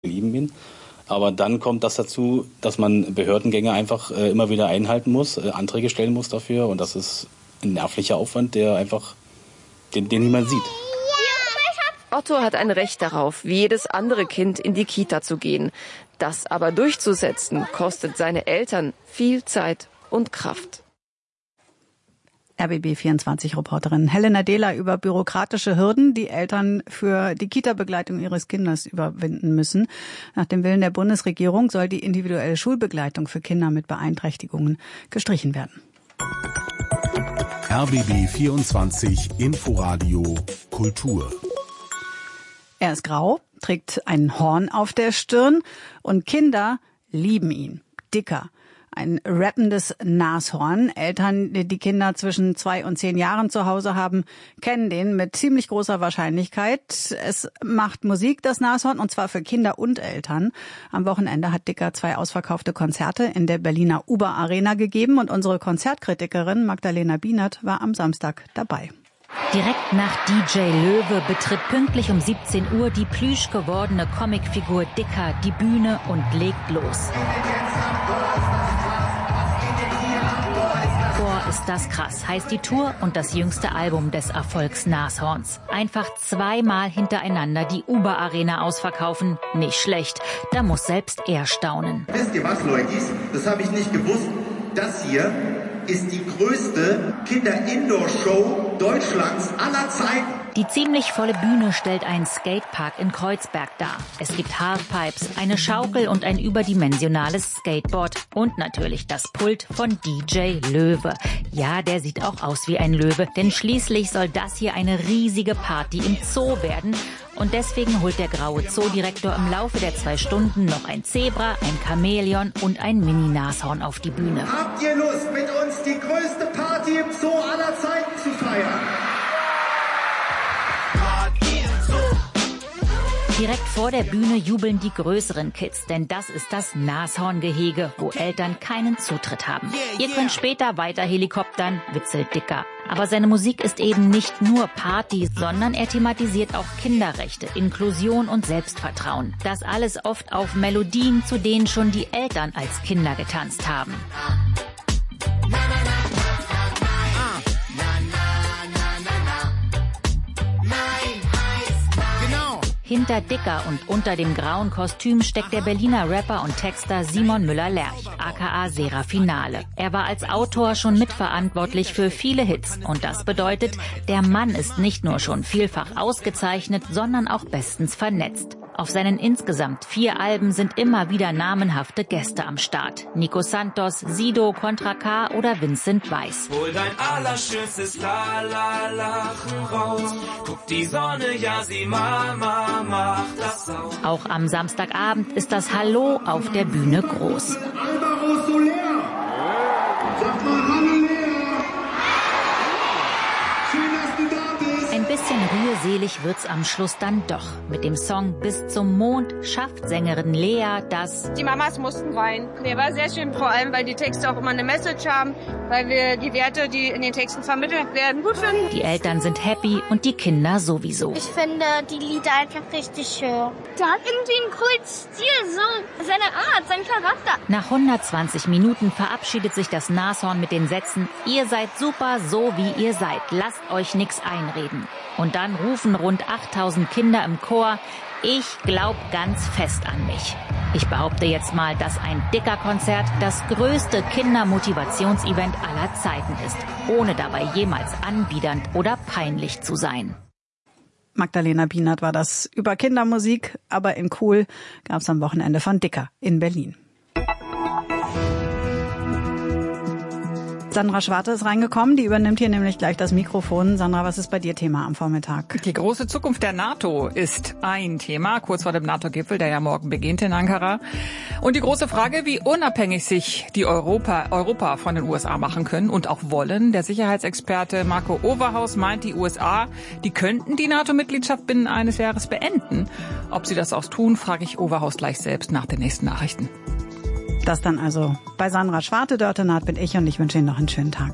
lieben ihn. Aber dann kommt das dazu, dass man Behördengänge einfach immer wieder einhalten muss, Anträge stellen muss dafür. Und das ist ein nervlicher Aufwand, der einfach, den niemand sieht. Otto hat ein Recht darauf, wie jedes andere Kind in die Kita zu gehen. Das aber durchzusetzen, kostet seine Eltern viel Zeit und Kraft. RBB24-Reporterin Helena Dehler über bürokratische Hürden, die Eltern für die Kita-Begleitung ihres Kindes überwinden müssen. Nach dem Willen der Bundesregierung soll die individuelle Schulbegleitung für Kinder mit Beeinträchtigungen gestrichen werden. RBB24 Inforadio Kultur. Er ist grau, trägt ein Horn auf der Stirn und Kinder lieben ihn. Dicker. Ein rappendes Nashorn. Eltern, die Kinder zwischen 2 und 10 Jahren zu Hause haben, kennen den mit ziemlich großer Wahrscheinlichkeit. Es macht Musik, das Nashorn, und zwar für Kinder und Eltern. Am Wochenende hat Dicker 2 ausverkaufte Konzerte in der Berliner Uber Arena gegeben und unsere Konzertkritikerin Magdalena Bienert war am Samstag dabei. Direkt nach DJ Löwe betritt pünktlich um 17 Uhr die plüsch gewordene Comicfigur Dicker die Bühne und legt los. Boah, ist das krass, heißt die Tour und das jüngste Album des Erfolgs Nashorns. Einfach 2-mal hintereinander die Uber Arena ausverkaufen, nicht schlecht. Da muss selbst er staunen. Wisst ihr was, Leutis? Das habe ich nicht gewusst. Das hier ist die größte Kinder-Indoor-Show Deutschlands aller Zeiten. Die ziemlich volle Bühne stellt einen Skatepark in Kreuzberg dar. Es gibt Halfpipes, eine Schaukel und ein überdimensionales Skateboard und natürlich das Pult von DJ Löwe. Ja, der sieht auch aus wie ein Löwe, denn schließlich soll das hier eine riesige Party im Zoo werden. Und deswegen holt der graue Zoodirektor im Laufe der 2 Stunden noch ein Zebra, ein Chamäleon und ein Mini-Nashorn auf die Bühne. Habt ihr Lust, mit uns die größte Party im Zoo aller Zeiten zu feiern? Direkt vor der Bühne jubeln die größeren Kids, denn das ist das Nashorngehege, wo Eltern keinen Zutritt haben. Ihr könnt später weiter helikoptern, witzelt Dicker. Aber seine Musik ist eben nicht nur Party, sondern er thematisiert auch Kinderrechte, Inklusion und Selbstvertrauen. Das alles oft auf Melodien, zu denen schon die Eltern als Kinder getanzt haben. Hinter Dicker und unter dem grauen Kostüm steckt der Berliner Rapper und Texter Simon Müller-Lerch, aka Serafinale. Er war als Autor schon mitverantwortlich für viele Hits. Und das bedeutet, der Mann ist nicht nur schon vielfach ausgezeichnet, sondern auch bestens vernetzt. Auf seinen insgesamt 4 Alben sind immer wieder namenhafte Gäste am Start. Nico Santos, Sido, Contra K oder Vincent Weiss. Hol dein allerschönstes La-La-Lachen raus. Guck die Sonne, ja sie Mama macht das auch. Auch am Samstagabend ist das Hallo auf der Bühne groß. Alvaro Soler! Sag mal Hallo Lea! Schön, dass du da bist! Ein bisschen rührselig wird's am Schluss dann doch. Mit dem Song Bis zum Mond schafft Sängerin Lea das. Die Mamas mussten weinen. Der war sehr schön, vor allem, weil die Texte auch immer eine Message haben, weil wir die Werte, die in den Texten vermittelt werden, gut finden. Die Eltern sind happy und die Kinder sowieso. Ich finde die Lieder einfach richtig schön. Der hat irgendwie einen coolen Stil, so seine Art, sein Charakter. Nach 120 Minuten verabschiedet sich das Nashorn mit den Sätzen: Ihr seid super, so wie ihr seid. Lasst euch nix einreden. Und dann rufen rund 8000 Kinder im Chor: Ich glaub ganz fest an mich. Ich behaupte jetzt mal, dass ein Dicker-Konzert das größte Kindermotivationsevent aller Zeiten ist, ohne dabei jemals anbiedernd oder peinlich zu sein. Magdalena Bienert war das über Kindermusik, aber in cool gab's am Wochenende von Dicker in Berlin. Sandra Schwarte ist reingekommen, die übernimmt hier nämlich gleich das Mikrofon. Sandra, was ist bei dir Thema am Vormittag? Die große Zukunft der NATO ist ein Thema, kurz vor dem NATO-Gipfel, der ja morgen beginnt in Ankara. Und die große Frage, wie unabhängig sich die Europa von den USA machen können und auch wollen. Der Sicherheitsexperte Marco Overhaus meint, die USA, die könnten die NATO-Mitgliedschaft binnen eines Jahres beenden. Ob sie das auch tun, frage ich Overhaus gleich selbst nach den nächsten Nachrichten. Das dann also bei Sandra Schwarte. Dörte-Naht bin ich und ich wünsche Ihnen noch einen schönen Tag.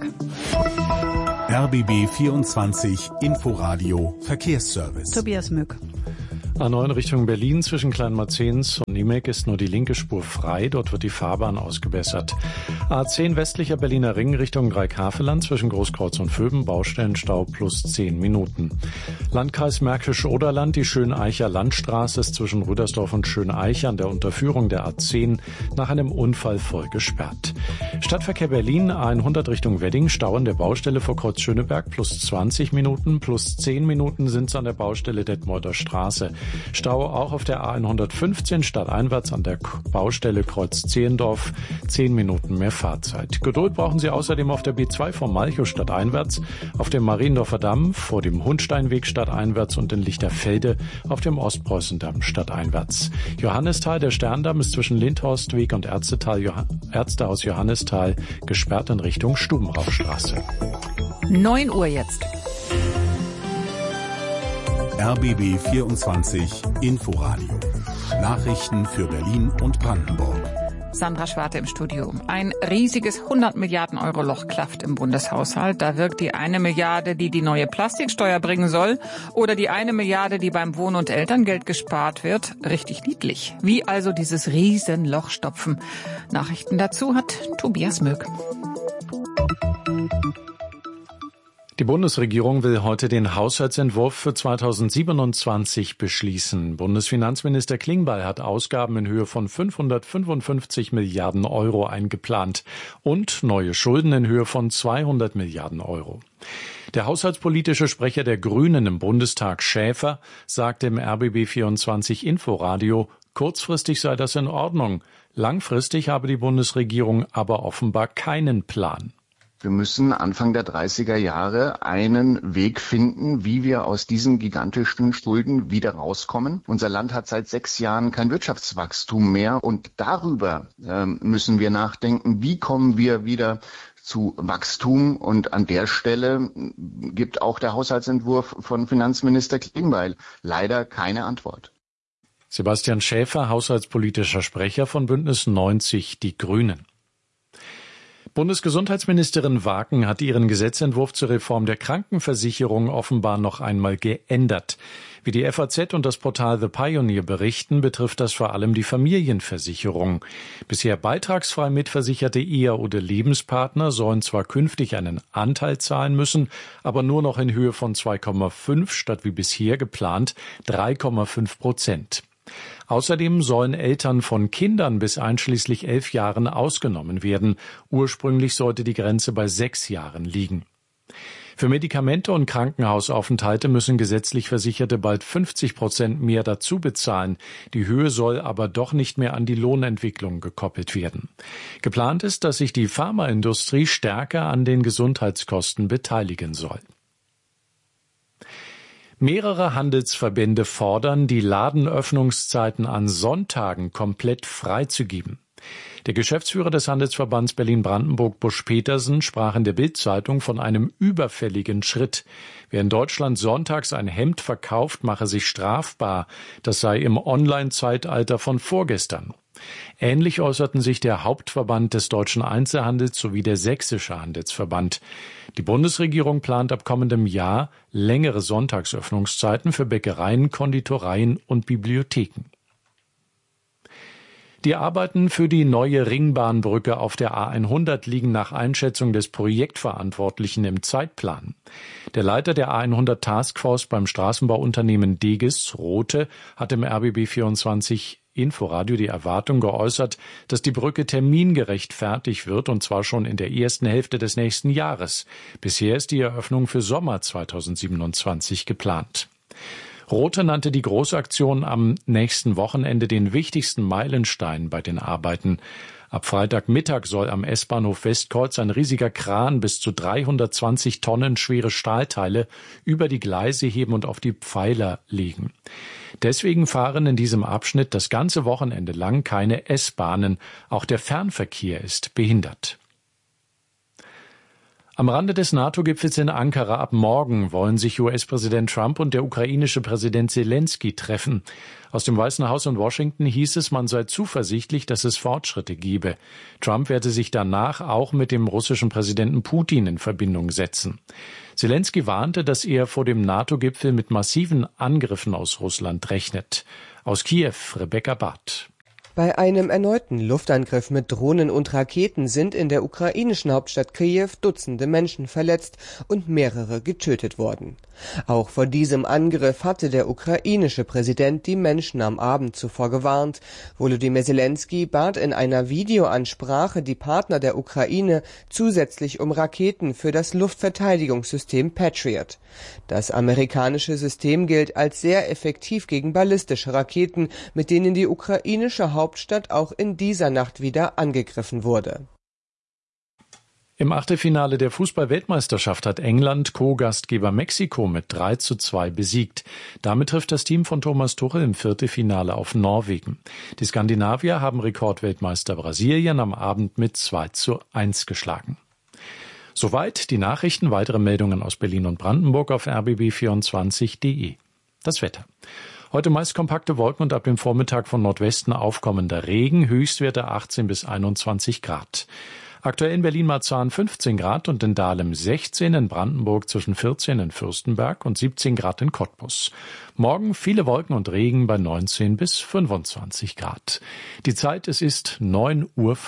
RBB 24 Inforadio Verkehrsservice. Tobias Mück. A9 Richtung Berlin zwischen Kleinmarzens und Niemek ist nur die linke Spur frei. Dort wird die Fahrbahn ausgebessert. A10 westlicher Berliner Ring Richtung Dreieckhaveland zwischen Großkreuz und Vöben. Baustellenstau plus 10 Minuten. Landkreis Märkisch-Oderland, die Schöneicher Landstraße ist zwischen Rüdersdorf und Schöneich an der Unterführung der A10 nach einem Unfall voll gesperrt. Stadtverkehr Berlin A100 Richtung Wedding, Stau an der Baustelle vor Kreuz Schöneberg plus 20 Minuten, plus 10 Minuten sind es an der Baustelle Detmolder Straße. Stau auch auf der A115 stadteinwärts an der Baustelle Kreuz Zehendorf. 10 Minuten mehr Fahrzeit. Geduld brauchen Sie außerdem auf der B2 vom Malchow stadteinwärts, auf dem Mariendorfer Damm, vor dem Hundsteinweg stadteinwärts und in Lichterfelde auf dem Ostpreußendamm stadteinwärts. Johannisthal, der Sterndamm ist zwischen Lindhorstweg und Ärztehaus Johannisthal gesperrt in Richtung Stubenrauchstraße. 9 Uhr jetzt. RBB 24 Inforadio. Nachrichten für Berlin und Brandenburg. Sandra Schwarte im Studio. Ein riesiges 100 Milliarden Euro Loch klafft im Bundeshaushalt. Da wirkt die 1 Milliarde, die die neue Plastiksteuer bringen soll, oder die 1 Milliarde, die beim Wohn- und Elterngeld gespart wird, richtig niedlich. Wie also dieses Riesenloch stopfen? Nachrichten dazu hat Tobias Möck. Die Bundesregierung will heute den Haushaltsentwurf für 2027 beschließen. Bundesfinanzminister Klingbeil hat Ausgaben in Höhe von 555 Milliarden Euro eingeplant und neue Schulden in Höhe von 200 Milliarden Euro. Der haushaltspolitische Sprecher der Grünen im Bundestag, Schäfer, sagte im RBB 24 Inforadio, kurzfristig sei das in Ordnung. Langfristig habe die Bundesregierung aber offenbar keinen Plan. Wir müssen Anfang der 30er Jahre einen Weg finden, wie wir aus diesen gigantischen Schulden wieder rauskommen. Unser Land hat seit 6 Jahren kein Wirtschaftswachstum mehr und darüber müssen wir nachdenken, wie kommen wir wieder zu Wachstum, und an der Stelle gibt auch der Haushaltsentwurf von Finanzminister Klingbeil leider keine Antwort. Sebastian Schäfer, haushaltspolitischer Sprecher von Bündnis 90 Die Grünen. Bundesgesundheitsministerin Waken hat ihren Gesetzentwurf zur Reform der Krankenversicherung offenbar noch einmal geändert. Wie die FAZ und das Portal The Pioneer berichten, betrifft das vor allem die Familienversicherung. Bisher beitragsfrei mitversicherte Ehe- oder Lebenspartner sollen zwar künftig einen Anteil zahlen müssen, aber nur noch in Höhe von 2,5 statt wie bisher geplant 3,5%. Außerdem sollen Eltern von Kindern bis einschließlich 11 Jahren ausgenommen werden. Ursprünglich sollte die Grenze bei 6 Jahren liegen. Für Medikamente und Krankenhausaufenthalte müssen gesetzlich Versicherte bald 50% mehr dazu bezahlen. Die Höhe soll aber doch nicht mehr an die Lohnentwicklung gekoppelt werden. Geplant ist, dass sich die Pharmaindustrie stärker an den Gesundheitskosten beteiligen soll. Mehrere Handelsverbände fordern, die Ladenöffnungszeiten an Sonntagen komplett freizugeben. Der Geschäftsführer des Handelsverbands Berlin-Brandenburg, Busch Petersen, sprach in der Bild-Zeitung von einem überfälligen Schritt. Wer in Deutschland sonntags ein Hemd verkauft, mache sich strafbar. Das sei im Online-Zeitalter von vorgestern. Ähnlich äußerten sich der Hauptverband des deutschen Einzelhandels sowie der sächsische Handelsverband. Die Bundesregierung plant ab kommendem Jahr längere Sonntagsöffnungszeiten für Bäckereien, Konditoreien und Bibliotheken. Die Arbeiten für die neue Ringbahnbrücke auf der A100 liegen nach Einschätzung des Projektverantwortlichen im Zeitplan. Der Leiter der A100 Taskforce beim Straßenbauunternehmen Degis, Rothe, hat im RBB 24 Inforadio die Erwartung geäußert, dass die Brücke termingerecht fertig wird, und zwar schon in der ersten Hälfte des nächsten Jahres. Bisher ist die Eröffnung für Sommer 2027 geplant. Rothe nannte die Großaktion am nächsten Wochenende den wichtigsten Meilenstein bei den Arbeiten. Ab Freitagmittag soll am S-Bahnhof Westkreuz ein riesiger Kran bis zu 320 Tonnen schwere Stahlteile über die Gleise heben und auf die Pfeiler legen. Deswegen fahren in diesem Abschnitt das ganze Wochenende lang keine S-Bahnen. Auch der Fernverkehr ist behindert. Am Rande des NATO-Gipfels in Ankara ab morgen wollen sich US-Präsident Trump und der ukrainische Präsident Zelensky treffen. Aus dem Weißen Haus in Washington hieß es, man sei zuversichtlich, dass es Fortschritte gebe. Trump werde sich danach auch mit dem russischen Präsidenten Putin in Verbindung setzen. Zelensky warnte, dass er vor dem NATO-Gipfel mit massiven Angriffen aus Russland rechnet. Aus Kiew, Rebecca Barth. Bei einem erneuten Luftangriff mit Drohnen und Raketen sind in der ukrainischen Hauptstadt Kiew Dutzende Menschen verletzt und mehrere getötet worden. Auch vor diesem Angriff hatte der ukrainische Präsident die Menschen am Abend zuvor gewarnt. Volodymyr Zelensky bat in einer Videoansprache die Partner der Ukraine zusätzlich um Raketen für das Luftverteidigungssystem Patriot. Das amerikanische System gilt als sehr effektiv gegen ballistische Raketen, mit denen die ukrainische Hauptstadt auch in dieser Nacht wieder angegriffen wurde. Im Achtelfinale der Fußball-Weltmeisterschaft hat England Co-Gastgeber Mexiko mit 3:2 besiegt. Damit trifft das Team von Thomas Tuchel im Viertelfinale auf Norwegen. Die Skandinavier haben Rekordweltmeister Brasilien am Abend mit 2:1 geschlagen. Soweit die Nachrichten. Weitere Meldungen aus Berlin und Brandenburg auf rbb24.de. Das Wetter. Heute meist kompakte Wolken und ab dem Vormittag von Nordwesten aufkommender Regen, Höchstwerte 18 bis 21 Grad. Aktuell in Berlin-Marzahn 15 Grad und in Dahlem 16, in Brandenburg zwischen 14 in Fürstenberg und 17 Grad in Cottbus. Morgen viele Wolken und Regen bei 19 bis 25 Grad. Die Zeit, es ist 9:05 Uhr.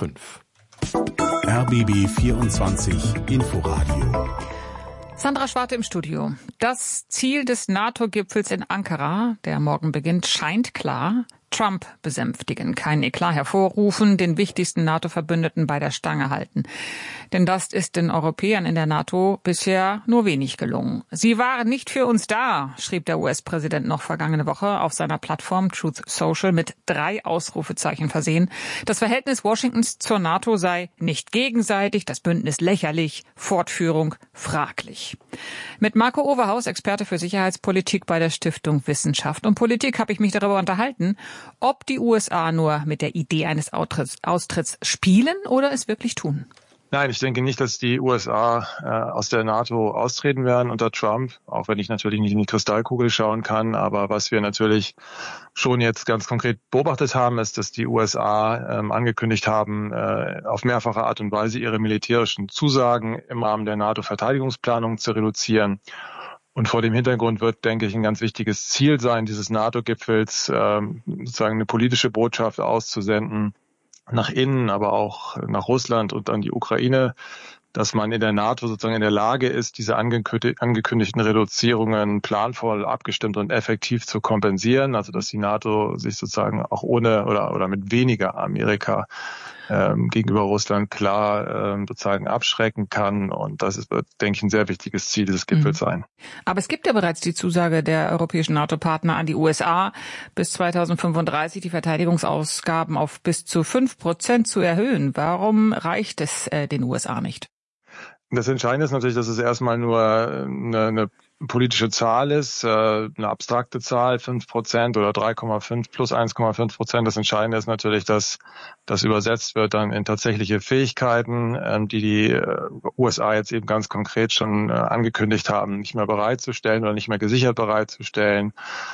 RBB 24 Inforadio. Sandra Schwarte im Studio. Das Ziel des NATO-Gipfels in Ankara, der morgen beginnt, scheint klar. Trump besänftigen, keinen Eklat hervorrufen, den wichtigsten NATO-Verbündeten bei der Stange halten. Denn das ist den Europäern in der NATO bisher nur wenig gelungen. Sie waren nicht für uns da, schrieb der US-Präsident noch vergangene Woche auf seiner Plattform Truth Social mit 3 Ausrufezeichen versehen. Das Verhältnis Washingtons zur NATO sei nicht gegenseitig, das Bündnis lächerlich, Fortführung fraglich. Mit Marco Overhaus, Experte für Sicherheitspolitik bei der Stiftung Wissenschaft und Politik, habe ich mich darüber unterhalten, ob die USA nur mit der Idee eines Austritts spielen oder es wirklich tun. Nein, ich denke nicht, dass die USA aus der NATO austreten werden unter Trump, auch wenn ich natürlich nicht in die Kristallkugel schauen kann. Aber was wir natürlich schon jetzt ganz konkret beobachtet haben, ist, dass die USA angekündigt haben, auf mehrfache Art und Weise ihre militärischen Zusagen im Rahmen der NATO-Verteidigungsplanung zu reduzieren. Und vor dem Hintergrund wird, denke ich, ein ganz wichtiges Ziel sein, dieses NATO-Gipfels, sozusagen eine politische Botschaft auszusenden, nach innen, aber auch nach Russland und an die Ukraine, dass man in der NATO sozusagen in der Lage ist, diese angekündigten Reduzierungen planvoll, abgestimmt und effektiv zu kompensieren. Also dass die NATO sich sozusagen auch ohne oder mit weniger Amerika gegenüber Russland klar sozusagen abschrecken kann. Und das wird, denke ich, ein sehr wichtiges Ziel dieses Gipfels sein. Aber es gibt ja bereits die Zusage der europäischen NATO-Partner an die USA, bis 2035 die Verteidigungsausgaben auf bis zu 5% zu erhöhen. Warum reicht es den USA nicht? Das Entscheidende ist natürlich, dass es erstmal nur eine politische Zahl ist, eine abstrakte Zahl, 5% oder 3,5 plus 1,5%. Das Entscheidende ist natürlich, dass das übersetzt wird dann in tatsächliche Fähigkeiten, die USA jetzt eben ganz konkret schon angekündigt haben, nicht mehr bereitzustellen oder nicht mehr gesichert bereitzustellen.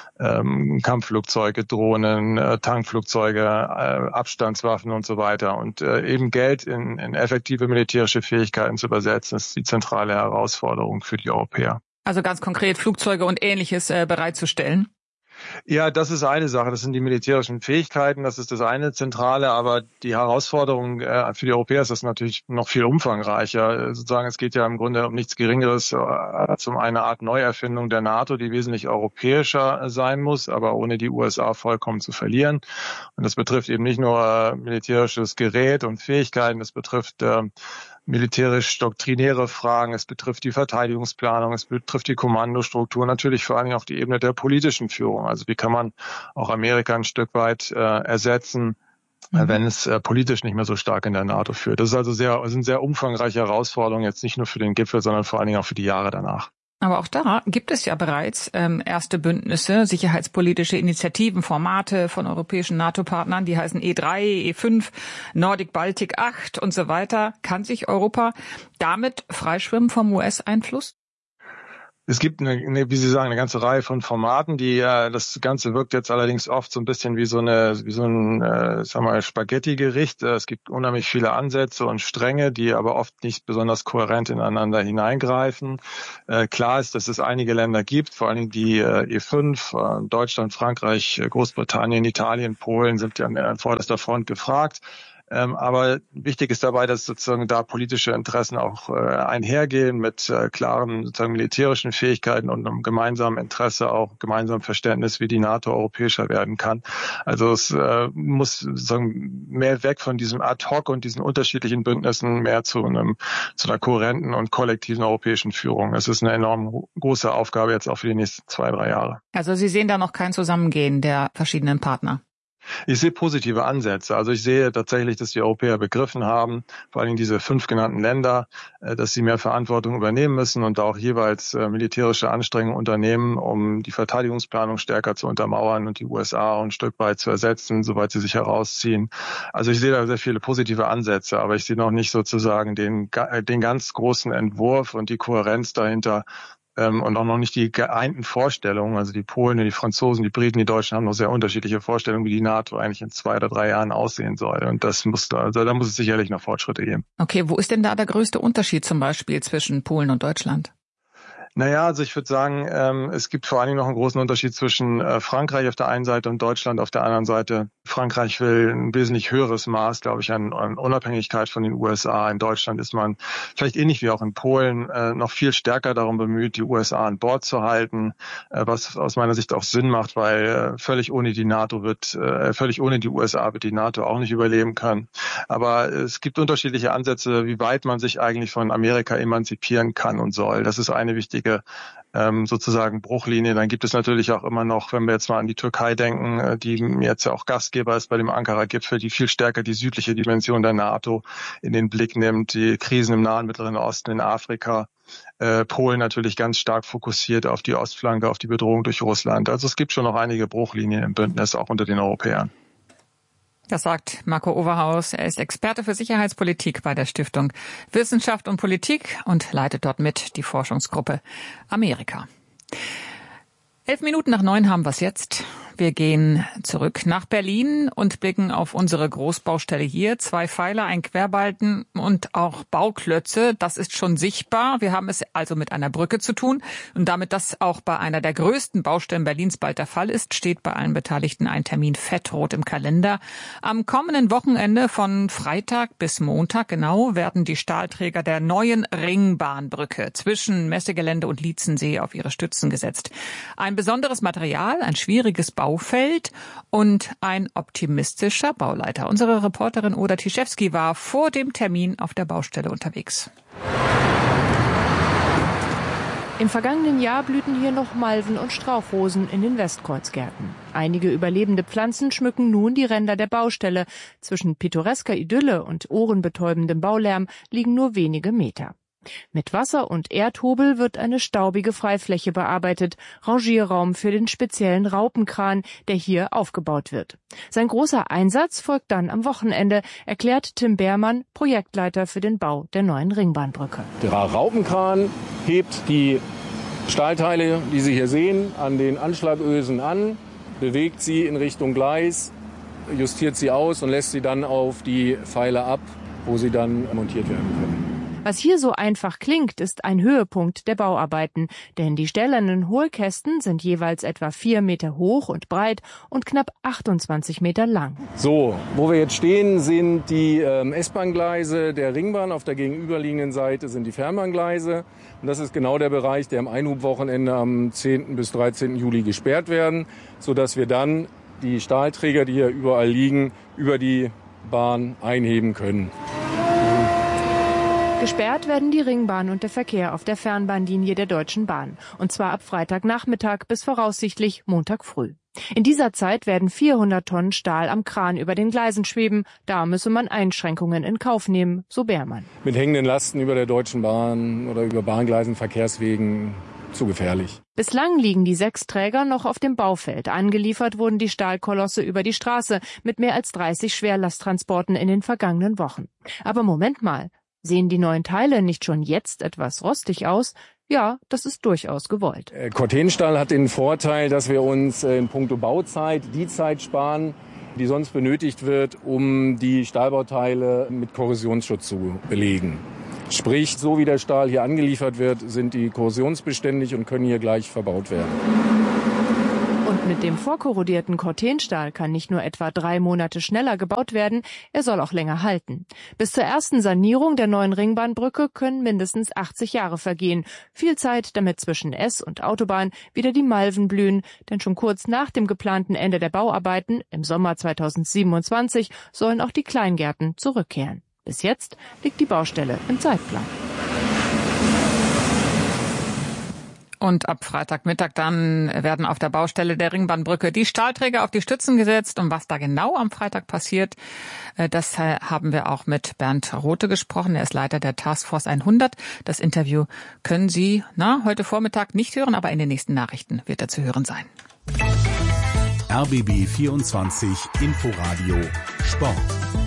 Kampfflugzeuge, Drohnen, Tankflugzeuge, Abstandswaffen und so weiter. Und eben Geld in effektive militärische Fähigkeiten zu übersetzen, ist die zentrale Herausforderung für die Europäer. Also ganz konkret Flugzeuge und Ähnliches bereitzustellen? Ja, das ist eine Sache. Das sind die militärischen Fähigkeiten. Das ist das eine Zentrale. Aber die Herausforderung für die Europäer ist das natürlich noch viel umfangreicher. Sozusagen, es geht ja im Grunde um nichts Geringeres als um eine Art Neuerfindung der NATO, die wesentlich europäischer sein muss, aber ohne die USA vollkommen zu verlieren. Und das betrifft eben nicht nur militärisches Gerät und Fähigkeiten. Das betrifft militärisch-doktrinäre Fragen, es betrifft die Verteidigungsplanung, es betrifft die Kommandostruktur, natürlich vor allem auch die Ebene der politischen Führung. Also wie kann man auch Amerika ein Stück weit ersetzen, wenn es politisch nicht mehr so stark in der NATO führt. Das ist also sind sehr umfangreiche Herausforderungen, jetzt nicht nur für den Gipfel, sondern vor allen Dingen auch für die Jahre danach. Aber auch da gibt es ja bereits erste Bündnisse, sicherheitspolitische Initiativen, Formate von europäischen NATO-Partnern, die heißen E3, E5, Nordic Baltic 8 und so weiter. Kann sich Europa damit freischwimmen vom US-Einfluss? Es gibt wie Sie sagen, eine ganze Reihe von Formaten, das Ganze wirkt jetzt allerdings oft so ein bisschen wie so ein Spaghetti-Gericht. Es gibt unheimlich viele Ansätze und Stränge, die aber oft nicht besonders kohärent ineinander hineingreifen. Klar ist, dass es einige Länder gibt, vor allen Dingen die E5, Deutschland, Frankreich, Großbritannien, Italien, Polen sind ja an vorderster Front gefragt. Aber wichtig ist dabei, dass sozusagen da politische Interessen auch einhergehen mit klaren sozusagen militärischen Fähigkeiten und einem gemeinsamen Interesse, auch gemeinsamen Verständnis, wie die NATO europäischer werden kann. Also es muss sozusagen mehr weg von diesem Ad-hoc und diesen unterschiedlichen Bündnissen mehr zu einer kohärenten und kollektiven europäischen Führung. Es ist eine enorm große Aufgabe jetzt auch für die nächsten 2-3 Jahre. Also Sie sehen da noch kein Zusammengehen der verschiedenen Partner? Ich sehe positive Ansätze. Also ich sehe tatsächlich, dass die Europäer begriffen haben, vor allem diese 5 genannten Länder, dass sie mehr Verantwortung übernehmen müssen und auch jeweils militärische Anstrengungen unternehmen, um die Verteidigungsplanung stärker zu untermauern und die USA ein Stück weit zu ersetzen, soweit sie sich herausziehen. Also ich sehe da sehr viele positive Ansätze, aber ich sehe noch nicht sozusagen den ganz großen Entwurf und die Kohärenz dahinter, und auch noch nicht die geeinten Vorstellungen. Also die Polen, die Franzosen, die Briten, die Deutschen haben noch sehr unterschiedliche Vorstellungen, wie die NATO eigentlich in 2 oder 3 Jahren aussehen soll. Und da muss es sicherlich noch Fortschritte geben. Okay, wo ist denn da der größte Unterschied zum Beispiel zwischen Polen und Deutschland? Naja, also ich würde sagen, es gibt vor allen Dingen noch einen großen Unterschied zwischen Frankreich auf der einen Seite und Deutschland auf der anderen Seite. Frankreich will ein wesentlich höheres Maß, glaube ich, an Unabhängigkeit von den USA. In Deutschland ist man vielleicht ähnlich wie auch in Polen noch viel stärker darum bemüht, die USA an Bord zu halten, was aus meiner Sicht auch Sinn macht, weil völlig ohne die USA wird die NATO auch nicht überleben können. Aber es gibt unterschiedliche Ansätze, wie weit man sich eigentlich von Amerika emanzipieren kann und soll. Das ist eine wichtige sozusagen Bruchlinie. Dann gibt es natürlich auch immer noch, wenn wir jetzt mal an die Türkei denken, die jetzt ja auch Gastgeber ist bei dem Ankara-Gipfel, die viel stärker die südliche Dimension der NATO in den Blick nimmt, die Krisen im Nahen Mittleren Osten, in Afrika. Polen natürlich ganz stark fokussiert auf die Ostflanke, auf die Bedrohung durch Russland. Also es gibt schon noch einige Bruchlinien im Bündnis, auch unter den Europäern. Das sagt Marco Overhaus. Er ist Experte für Sicherheitspolitik bei der Stiftung Wissenschaft und Politik und leitet dort mit die Forschungsgruppe Amerika. 8:11 haben wir es jetzt. Wir gehen zurück nach Berlin und blicken auf unsere Großbaustelle hier. 2 Pfeiler, ein Querbalken und auch Bauklötze. Das ist schon sichtbar. Wir haben es also mit einer Brücke zu tun. Und damit das auch bei einer der größten Baustellen Berlins bald der Fall ist, steht bei allen Beteiligten ein Termin fettrot im Kalender. Am kommenden Wochenende von Freitag bis Montag genau werden die Stahlträger der neuen Ringbahnbrücke zwischen Messegelände und Lietzensee auf ihre Stützen gesetzt. Ein besonderes Material, ein schwieriges Baufeld und ein optimistischer Bauleiter. Unsere Reporterin Oda Tischewski war vor dem Termin auf der Baustelle unterwegs. Im vergangenen Jahr blühten hier noch Malven und Strauchrosen in den Westkreuzgärten. Einige überlebende Pflanzen schmücken nun die Ränder der Baustelle. Zwischen pittoresker Idylle und ohrenbetäubendem Baulärm liegen nur wenige Meter. Mit Wasser- und Erdhobel wird eine staubige Freifläche bearbeitet, Rangierraum für den speziellen Raupenkran, der hier aufgebaut wird. Sein großer Einsatz folgt dann am Wochenende, erklärt Tim Beermann, Projektleiter für den Bau der neuen Ringbahnbrücke. Der Raupenkran hebt die Stahlteile, die Sie hier sehen, an den Anschlagösen an, bewegt sie in Richtung Gleis, justiert sie aus und lässt sie dann auf die Pfeiler ab, wo sie dann montiert werden können. Was hier so einfach klingt, ist ein Höhepunkt der Bauarbeiten, denn die stählernen Hohlkästen sind jeweils etwa 4 Meter hoch und breit und knapp 28 Meter lang. So, wo wir jetzt stehen, sind die S-Bahn-Gleise der Ringbahn. Auf der gegenüberliegenden Seite sind die Fernbahngleise. Und das ist genau der Bereich, der am Einhubwochenende am 10. bis 13. Juli gesperrt werden, sodass wir dann die Stahlträger, die hier überall liegen, über die Bahn einheben können. Gesperrt werden die Ringbahn und der Verkehr auf der Fernbahnlinie der Deutschen Bahn. Und zwar ab Freitagnachmittag bis voraussichtlich Montag früh. In dieser Zeit werden 400 Tonnen Stahl am Kran über den Gleisen schweben. Da müsse man Einschränkungen in Kauf nehmen, so Beermann. Mit hängenden Lasten über der Deutschen Bahn oder über Bahngleisen, Verkehrswegen zu gefährlich. Bislang liegen die 6 Träger noch auf dem Baufeld. Angeliefert wurden die Stahlkolosse über die Straße mit mehr als 30 Schwerlasttransporten in den vergangenen Wochen. Aber Moment mal, sehen die neuen Teile nicht schon jetzt etwas rostig aus? Ja, das ist durchaus gewollt. Cortenstahl hat den Vorteil, dass wir uns in puncto Bauzeit die Zeit sparen, die sonst benötigt wird, um die Stahlbauteile mit Korrosionsschutz zu belegen. Sprich, so wie der Stahl hier angeliefert wird, sind die korrosionsbeständig und können hier gleich verbaut werden. Und mit dem vorkorrodierten Cortenstahl kann nicht nur etwa 3 Monate schneller gebaut werden, er soll auch länger halten. Bis zur ersten Sanierung der neuen Ringbahnbrücke können mindestens 80 Jahre vergehen. Viel Zeit, damit zwischen S- und Autobahn wieder die Malven blühen, denn schon kurz nach dem geplanten Ende der Bauarbeiten, im Sommer 2027, sollen auch die Kleingärten zurückkehren. Bis jetzt liegt die Baustelle im Zeitplan. Und ab Freitagmittag dann werden auf der Baustelle der Ringbahnbrücke die Stahlträger auf die Stützen gesetzt. Und was da genau am Freitag passiert, das haben wir auch mit Bernd Rothe gesprochen. Er ist Leiter der Taskforce 100. Das Interview können Sie heute Vormittag nicht hören, aber in den nächsten Nachrichten wird er zu hören sein. RBB 24 Inforadio Sport.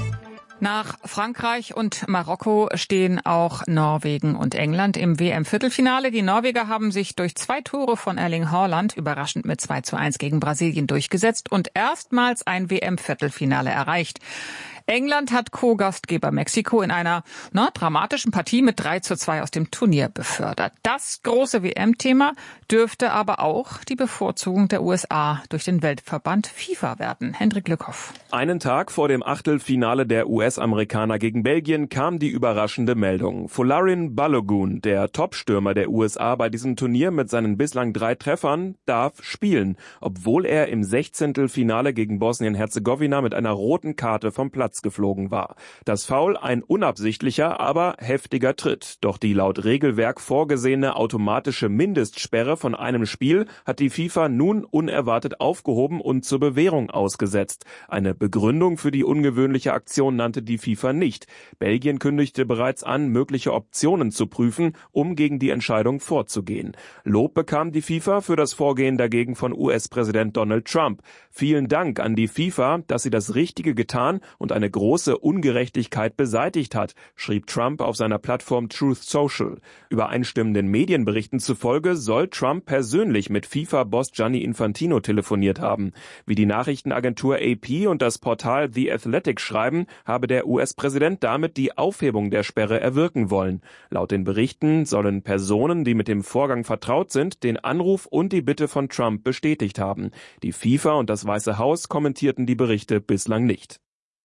Nach Frankreich und Marokko stehen auch Norwegen und England im WM-Viertelfinale. Die Norweger haben sich durch 2 Tore von Erling Haaland überraschend mit 2:1 gegen Brasilien durchgesetzt und erstmals ein WM-Viertelfinale erreicht. England hat Co-Gastgeber Mexiko in einer dramatischen Partie mit 3:2 aus dem Turnier befördert. Das große WM-Thema dürfte aber auch die Bevorzugung der USA durch den Weltverband FIFA werden. Hendrik Lückhoff. Einen Tag vor dem Achtelfinale der US-Amerikaner gegen Belgien kam die überraschende Meldung. Folarin Balogun, der Topstürmer der USA bei diesem Turnier mit seinen bislang 3 Treffern, darf spielen, obwohl er im 16. gegen Bosnien-Herzegowina mit einer roten Karte vom Platz geflogen war. Das Foul ein unabsichtlicher, aber heftiger Tritt. Doch die laut Regelwerk vorgesehene automatische Mindestsperre von einem Spiel hat die FIFA nun unerwartet aufgehoben und zur Bewährung ausgesetzt. Eine Begründung für die ungewöhnliche Aktion nannte die FIFA nicht. Belgien kündigte bereits an, mögliche Optionen zu prüfen, um gegen die Entscheidung vorzugehen. Lob bekam die FIFA für das Vorgehen dagegen von US-Präsident Donald Trump. Vielen Dank an die FIFA, dass sie das Richtige getan und eine große Ungerechtigkeit beseitigt hat, schrieb Trump auf seiner Plattform Truth Social. Übereinstimmenden Medienberichten zufolge soll Trump persönlich mit FIFA-Boss Gianni Infantino telefoniert haben. Wie die Nachrichtenagentur AP und das Portal The Athletic schreiben, habe der US-Präsident damit die Aufhebung der Sperre erwirken wollen. Laut den Berichten sollen Personen, die mit dem Vorgang vertraut sind, den Anruf und die Bitte von Trump bestätigt haben. Die FIFA und das Weiße Haus kommentierten die Berichte bislang nicht.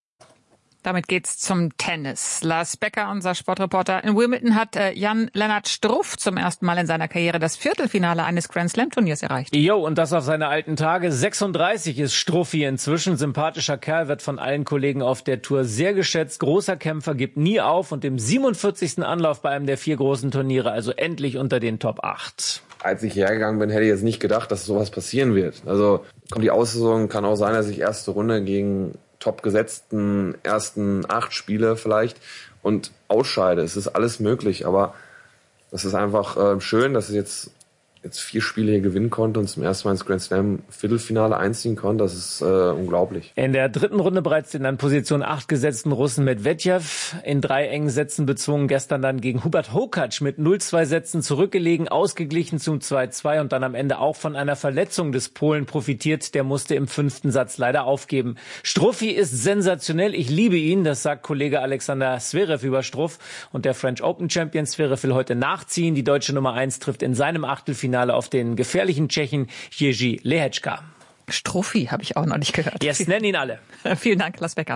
Damit geht's zum Tennis. Lars Becker, unser Sportreporter in Wimbledon, hat Jan-Lennart Struff zum ersten Mal in seiner Karriere das Viertelfinale eines Grand-Slam-Turniers erreicht. Jo, und das auf seine alten Tage. 36 ist Struffi inzwischen. Sympathischer Kerl, wird von allen Kollegen auf der Tour sehr geschätzt. Großer Kämpfer, gibt nie auf und im 47. Anlauf bei einem der 4 großen Turniere, also endlich unter den Top 8. Als ich hergegangen bin, hätte ich jetzt nicht gedacht, dass sowas passieren wird. Also kommt die Auslosung, kann auch sein, dass ich erste Runde gegen top gesetzten ersten 8 Spiele vielleicht und ausscheide. Es ist alles möglich, aber das ist einfach schön, dass ich jetzt 4 Spiele hier gewinnen konnte und zum ersten Mal ins Grand Slam Viertelfinale einziehen konnte. Das ist unglaublich. In der 3. Runde bereits den an Position 8 gesetzten Russen Medvedev in 3 engen Sätzen bezwungen. Gestern dann gegen Hubert Hurkacz mit 0-2 Sätzen zurückgelegen, ausgeglichen zum 2-2 und dann am Ende auch von einer Verletzung des Polen profitiert. Der musste im 5. Satz leider aufgeben. Struffi ist sensationell. Ich liebe ihn. Das sagt Kollege Alexander Zverev über Struff. Und der French Open Champion Zverev will heute nachziehen. Die deutsche Nummer 1 trifft in seinem Achtelfinale auf den gefährlichen Tschechen Jiří Lehečka. Struffi habe ich auch noch nicht gehört. Yes, nennen ihn alle. Vielen Dank, Lars Becker.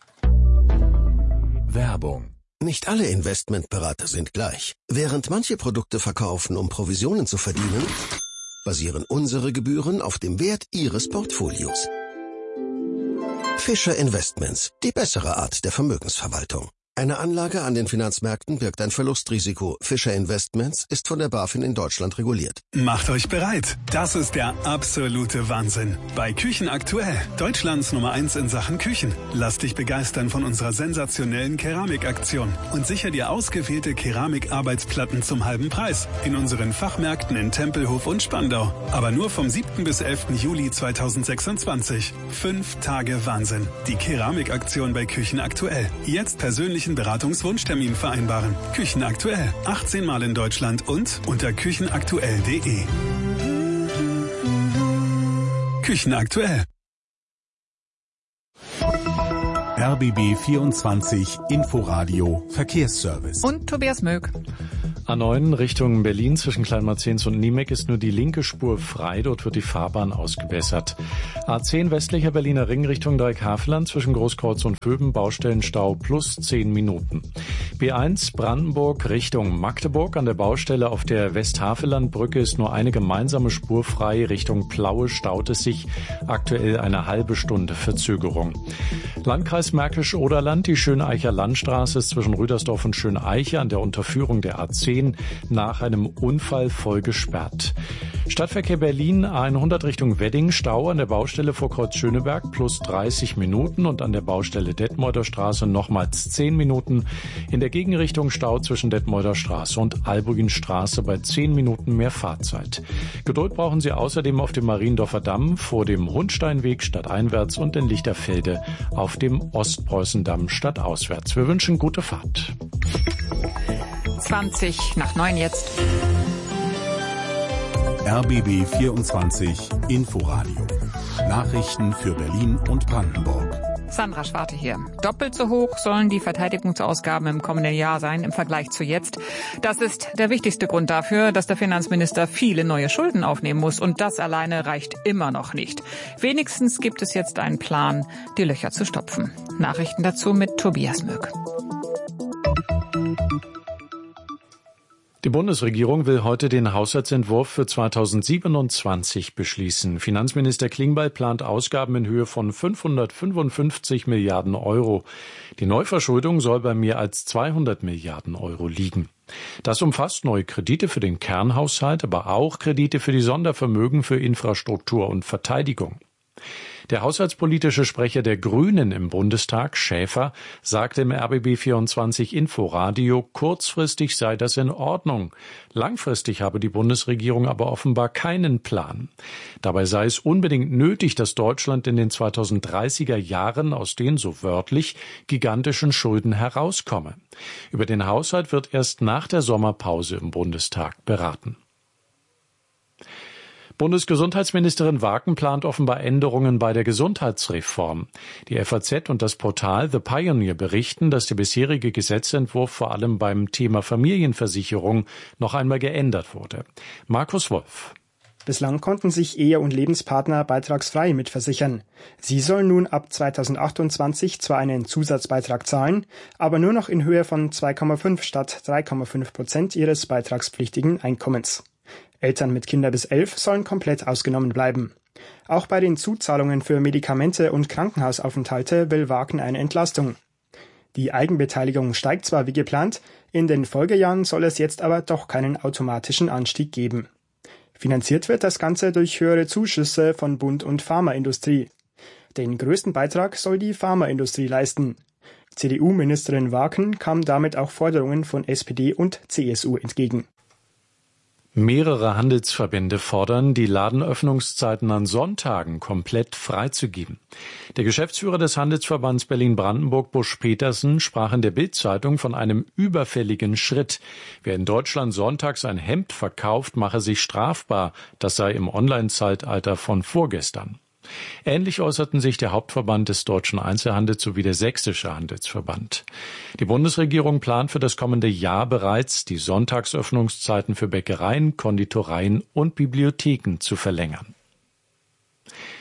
Werbung. Nicht alle Investmentberater sind gleich. Während manche Produkte verkaufen, um Provisionen zu verdienen, basieren unsere Gebühren auf dem Wert Ihres Portfolios. Fischer Investments, die bessere Art der Vermögensverwaltung. Eine Anlage an den Finanzmärkten birgt ein Verlustrisiko. Fischer Investments ist von der BaFin in Deutschland reguliert. Macht euch bereit. Das ist der absolute Wahnsinn. Bei Küchen aktuell. Deutschlands Nummer 1 in Sachen Küchen. Lass dich begeistern von unserer sensationellen Keramikaktion und sicher dir ausgewählte Keramikarbeitsplatten zum halben Preis in unseren Fachmärkten in Tempelhof und Spandau. Aber nur vom 7. bis 11. Juli 2026. 5 Tage Wahnsinn. Die Keramikaktion bei Küchen aktuell. Jetzt persönlichen Beratungswunschtermin vereinbaren. Küchen aktuell. 18 Mal in Deutschland und unter küchenaktuell.de. Küchen aktuell. RBB 24 Inforadio Verkehrsservice. Und Tobias Möck. A9 Richtung Berlin zwischen Kleinmarzens und Niemek ist nur die linke Spur frei. Dort wird die Fahrbahn ausgebessert. A10 westlicher Berliner Ring Richtung Dreieckhaveland zwischen Großkreuz und Vöben Baustellenstau plus 10 Minuten. B1 Brandenburg Richtung Magdeburg. An der Baustelle auf der Westhavelandbrücke ist nur eine gemeinsame Spur frei. Richtung Plaue staut es sich. Aktuell eine halbe Stunde Verzögerung. Landkreis Märkisch-Oderland, die Schöneicher Landstraße ist zwischen Rüdersdorf und Schöneiche an der Unterführung der A10 nach einem Unfall voll gesperrt. Stadtverkehr Berlin A100 Richtung Wedding, Stau an der Baustelle vor Kreuz Schöneberg plus 30 Minuten und an der Baustelle Detmolder Straße nochmals 10 Minuten. In der Gegenrichtung Stau zwischen Detmolder Straße und Albuginstraße bei 10 Minuten mehr Fahrzeit. Geduld brauchen Sie außerdem auf dem Mariendorfer Damm, vor dem Hundsteinweg stadteinwärts und in Lichterfelde auf dem Ostpreußendamm stadtauswärts. Wir wünschen gute Fahrt. 20:09 jetzt. RBB 24 Inforadio. Nachrichten für Berlin und Brandenburg. Sandra Schwarte hier. Doppelt so hoch sollen die Verteidigungsausgaben im kommenden Jahr sein im Vergleich zu jetzt. Das ist der wichtigste Grund dafür, dass der Finanzminister viele neue Schulden aufnehmen muss. Und das alleine reicht immer noch nicht. Wenigstens gibt es jetzt einen Plan, die Löcher zu stopfen. Nachrichten dazu mit Tobias Möck. Die Bundesregierung will heute den Haushaltsentwurf für 2027 beschließen. Finanzminister Klingbeil plant Ausgaben in Höhe von 555 Milliarden Euro. Die Neuverschuldung soll bei mehr als 200 Milliarden Euro liegen. Das umfasst neue Kredite für den Kernhaushalt, aber auch Kredite für die Sondervermögen für Infrastruktur und Verteidigung. Der haushaltspolitische Sprecher der Grünen im Bundestag, Schäfer, sagte im RBB 24 Inforadio, kurzfristig sei das in Ordnung. Langfristig habe die Bundesregierung aber offenbar keinen Plan. Dabei sei es unbedingt nötig, dass Deutschland in den 2030er Jahren aus den, so wörtlich, gigantischen Schulden herauskomme. Über den Haushalt wird erst nach der Sommerpause im Bundestag beraten. Bundesgesundheitsministerin Waken plant offenbar Änderungen bei der Gesundheitsreform. Die FAZ und das Portal The Pioneer berichten, dass der bisherige Gesetzentwurf vor allem beim Thema Familienversicherung noch einmal geändert wurde. Markus Wolf. Bislang konnten sich Ehe- und Lebenspartner beitragsfrei mitversichern. Sie sollen nun ab 2028 zwar einen Zusatzbeitrag zahlen, aber nur noch in Höhe von 2,5 statt 3,5% ihres beitragspflichtigen Einkommens. Eltern mit Kindern bis 11 sollen komplett ausgenommen bleiben. Auch bei den Zuzahlungen für Medikamente und Krankenhausaufenthalte will Waken eine Entlastung. Die Eigenbeteiligung steigt zwar wie geplant, in den Folgejahren soll es jetzt aber doch keinen automatischen Anstieg geben. Finanziert wird das Ganze durch höhere Zuschüsse von Bund und Pharmaindustrie. Den größten Beitrag soll die Pharmaindustrie leisten. CDU-Ministerin Waken kam damit auch Forderungen von SPD und CSU entgegen. Mehrere Handelsverbände fordern, die Ladenöffnungszeiten an Sonntagen komplett freizugeben. Der Geschäftsführer des Handelsverbands Berlin-Brandenburg, Busch Petersen, sprach in der Bild-Zeitung von einem überfälligen Schritt. Wer in Deutschland sonntags ein Hemd verkauft, mache sich strafbar. Das sei im Online-Zeitalter von vorgestern. Ähnlich äußerten sich der Hauptverband des deutschen Einzelhandels sowie der sächsische Handelsverband. Die Bundesregierung plant für das kommende Jahr bereits, die Sonntagsöffnungszeiten für Bäckereien, Konditoreien und Bibliotheken zu verlängern.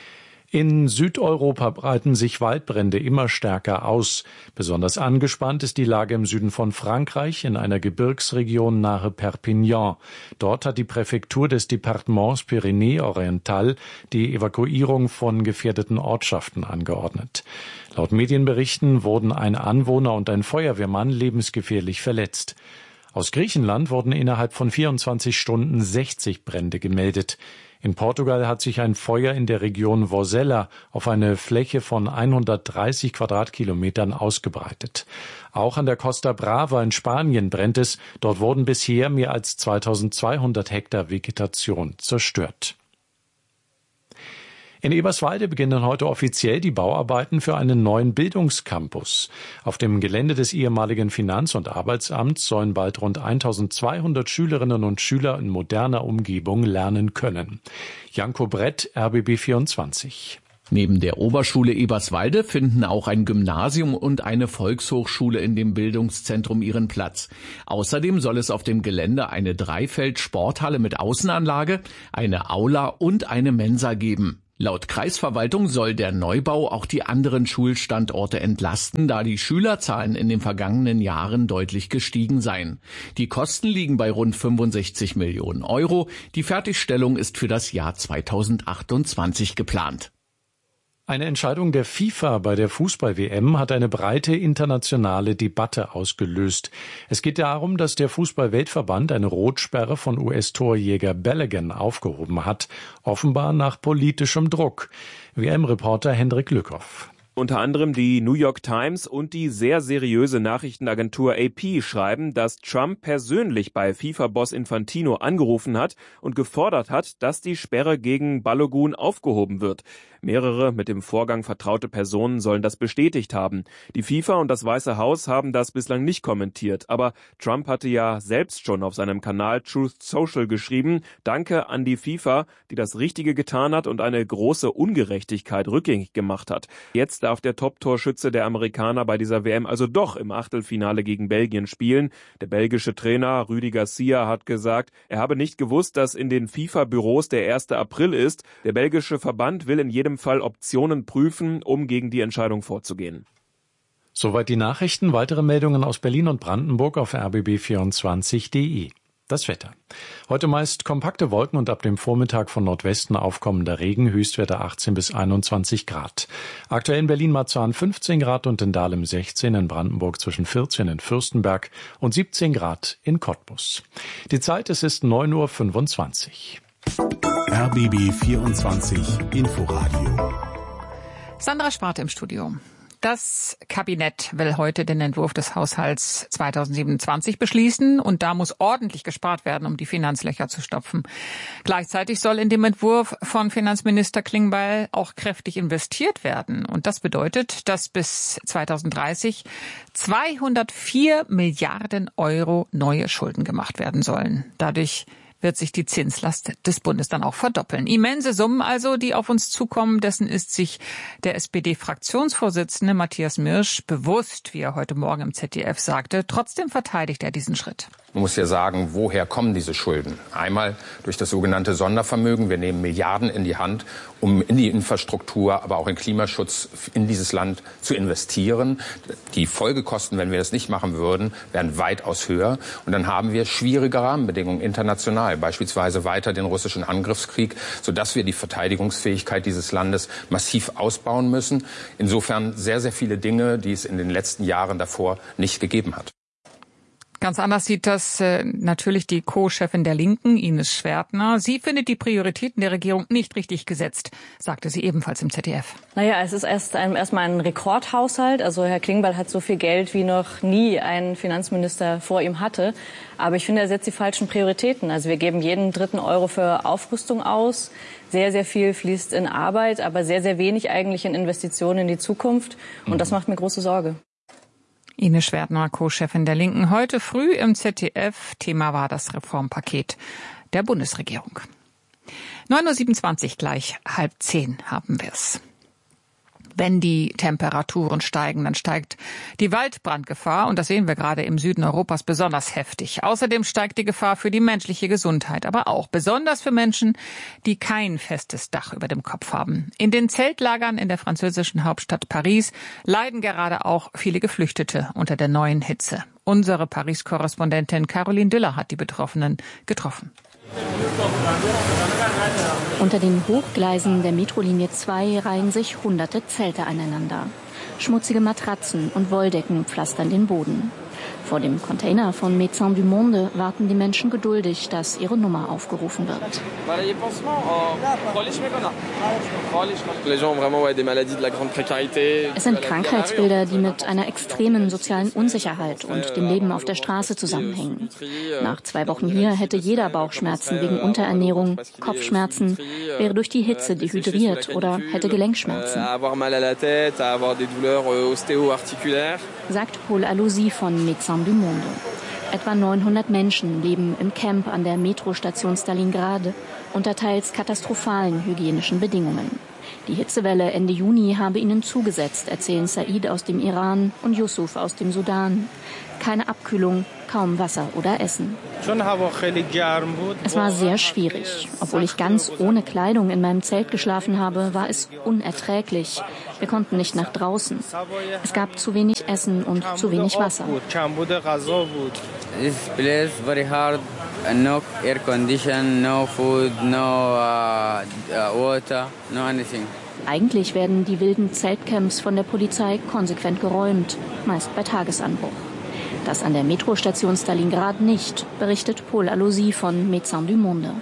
In Südeuropa breiten sich Waldbrände immer stärker aus. Besonders angespannt ist die Lage im Süden von Frankreich, in einer Gebirgsregion nahe Perpignan. Dort hat die Präfektur des Departements Pyrénées-Oriental die Evakuierung von gefährdeten Ortschaften angeordnet. Laut Medienberichten wurden ein Anwohner und ein Feuerwehrmann lebensgefährlich verletzt. Aus Griechenland wurden innerhalb von 24 Stunden 60 Brände gemeldet. In Portugal hat sich ein Feuer in der Region Vozela auf eine Fläche von 130 Quadratkilometern ausgebreitet. Auch an der Costa Brava in Spanien brennt es. Dort wurden bisher mehr als 2200 Hektar Vegetation zerstört. In Eberswalde beginnen heute offiziell die Bauarbeiten für einen neuen Bildungscampus. Auf dem Gelände des ehemaligen Finanz- und Arbeitsamts sollen bald rund 1200 Schülerinnen und Schüler in moderner Umgebung lernen können. Janko Brett, RBB 24. Neben der Oberschule Eberswalde finden auch ein Gymnasium und eine Volkshochschule in dem Bildungszentrum ihren Platz. Außerdem soll es auf dem Gelände eine Dreifeld-Sporthalle mit Außenanlage, eine Aula und eine Mensa geben. Laut Kreisverwaltung soll der Neubau auch die anderen Schulstandorte entlasten, da die Schülerzahlen in den vergangenen Jahren deutlich gestiegen seien. Die Kosten liegen bei rund 65 Millionen Euro. Die Fertigstellung ist für das Jahr 2028 geplant. Eine Entscheidung der FIFA bei der Fußball-WM hat eine breite internationale Debatte ausgelöst. Es geht darum, dass der Fußball-Weltverband eine Rotsperre von US-Torjäger Balogun aufgehoben hat, offenbar nach politischem Druck. WM-Reporter Hendrik Lückhoff. Unter anderem die New York Times und die sehr seriöse Nachrichtenagentur AP schreiben, dass Trump persönlich bei FIFA-Boss Infantino angerufen hat und gefordert hat, dass die Sperre gegen Balogun aufgehoben wird. Mehrere mit dem Vorgang vertraute Personen sollen das bestätigt haben. Die FIFA und das Weiße Haus haben das bislang nicht kommentiert. Aber Trump hatte ja selbst schon auf seinem Kanal Truth Social geschrieben, Danke an die FIFA, die das Richtige getan hat und eine große Ungerechtigkeit rückgängig gemacht hat. Jetzt darf der Top-Torschütze der Amerikaner bei dieser WM also doch im Achtelfinale gegen Belgien spielen. Der belgische Trainer Rudi Garcia hat gesagt, er habe nicht gewusst, dass in den FIFA-Büros der 1. April ist. Der belgische Verband will in jedem Fall Optionen prüfen, um gegen die Entscheidung vorzugehen. Soweit die Nachrichten. Weitere Meldungen aus Berlin und Brandenburg auf rbb24.de. Das Wetter. Heute meist kompakte Wolken und ab dem Vormittag von Nordwesten aufkommender Regen, Höchstwerte 18 bis 21 Grad. Aktuell in Berlin-Marzahn 15 Grad und in Dahlem 16, in Brandenburg zwischen 14 in Fürstenberg und 17 Grad in Cottbus. Die Zeit, es ist 9:25 Uhr. RBB 24 Inforadio. Sandra Sparte im Studio. Das Kabinett will heute den Entwurf des Haushalts 2027 beschließen und da muss ordentlich gespart werden, um die Finanzlöcher zu stopfen. Gleichzeitig soll in dem Entwurf von Finanzminister Klingbeil auch kräftig investiert werden und das bedeutet, dass bis 2030 204 Milliarden Euro neue Schulden gemacht werden sollen. Dadurch wird sich die Zinslast des Bundes dann auch verdoppeln. Immense Summen also, die auf uns zukommen. Dessen ist sich der SPD-Fraktionsvorsitzende Matthias Mirsch bewusst, wie er heute Morgen im ZDF sagte. Trotzdem verteidigt er diesen Schritt. Man muss ja sagen, woher kommen diese Schulden? Einmal durch das sogenannte Sondervermögen. Wir nehmen Milliarden in die Hand, um in die Infrastruktur, aber auch in Klimaschutz in dieses Land zu investieren. Die Folgekosten, wenn wir das nicht machen würden, wären weitaus höher. Und dann haben wir schwierige Rahmenbedingungen international, beispielsweise weiter den russischen Angriffskrieg, sodass wir die Verteidigungsfähigkeit dieses Landes massiv ausbauen müssen. Insofern sehr, sehr viele Dinge, die es in den letzten Jahren davor nicht gegeben hat. Ganz anders sieht das natürlich die Co-Chefin der Linken, Ines Schwertner. Sie findet die Prioritäten der Regierung nicht richtig gesetzt, sagte sie ebenfalls im ZDF. Naja, es ist erstmal ein Rekordhaushalt. Also Herr Klingbeil hat so viel Geld wie noch nie ein Finanzminister vor ihm hatte. Aber ich finde, er setzt die falschen Prioritäten. Also wir geben jeden dritten Euro für Aufrüstung aus. Sehr, sehr viel fließt in Arbeit, aber sehr, sehr wenig eigentlich in Investitionen in die Zukunft. Und das macht mir große Sorge. Ines Schwertner, Co-Chefin der Linken, heute früh im ZDF. Thema war das Reformpaket der Bundesregierung. 9:27 Uhr, gleich 9:30 haben wir es. Wenn die Temperaturen steigen, dann steigt die Waldbrandgefahr und das sehen wir gerade im Süden Europas besonders heftig. Außerdem steigt die Gefahr für die menschliche Gesundheit, aber auch besonders für Menschen, die kein festes Dach über dem Kopf haben. In den Zeltlagern in der französischen Hauptstadt Paris leiden gerade auch viele Geflüchtete unter der neuen Hitze. Unsere Paris-Korrespondentin Caroline Düller hat die Betroffenen getroffen. Unter den Hochgleisen der Metrolinie 2 reihen sich hunderte Zelte aneinander. Schmutzige Matratzen und Wolldecken pflastern den Boden. Vor dem Container von Médecins du Monde warten die Menschen geduldig, dass ihre Nummer aufgerufen wird. Es sind Krankheitsbilder, die mit einer extremen sozialen Unsicherheit und dem Leben auf der Straße zusammenhängen. Nach 2 Wochen hier hätte jeder Bauchschmerzen wegen Unterernährung, Kopfschmerzen, wäre durch die Hitze dehydriert oder hätte Gelenkschmerzen. Sagt Paul Aloisi von Médecins du Monde. Etwa 900 Menschen leben im Camp an der Metrostation Stalingrad unter teils katastrophalen hygienischen Bedingungen. Die Hitzewelle Ende Juni habe ihnen zugesetzt, erzählen Said aus dem Iran und Yusuf aus dem Sudan. Keine Abkühlung, kaum Wasser oder Essen. Es war sehr schwierig. Obwohl ich ganz ohne Kleidung in meinem Zelt geschlafen habe, war es unerträglich. Wir konnten nicht nach draußen. Es gab zu wenig Essen und zu wenig Wasser. This place very hard. No air condition, no food, no water, no anything. Eigentlich werden die wilden Zeltcamps von der Polizei konsequent geräumt, meist bei Tagesanbruch. Das an der Metrostation Stalingrad nicht, berichtet Paul Aloisi von Médecins du Monde.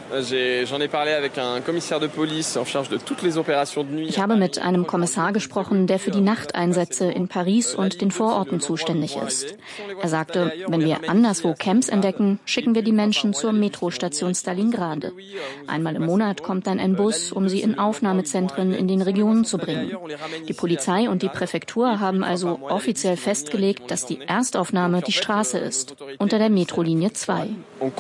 Ich habe mit einem Kommissar gesprochen, der für die Nachteinsätze in Paris und den Vororten zuständig ist. Er sagte, wenn wir anderswo Camps entdecken, schicken wir die Menschen zur Metrostation Stalingrad. Einmal im Monat kommt dann ein Bus, um sie in Aufnahmezentren in den Regionen zu bringen. Die Polizei und die Präfektur haben also offiziell festgelegt, dass die Erstaufnahme die Straße ist, unter der Metrolinie 2.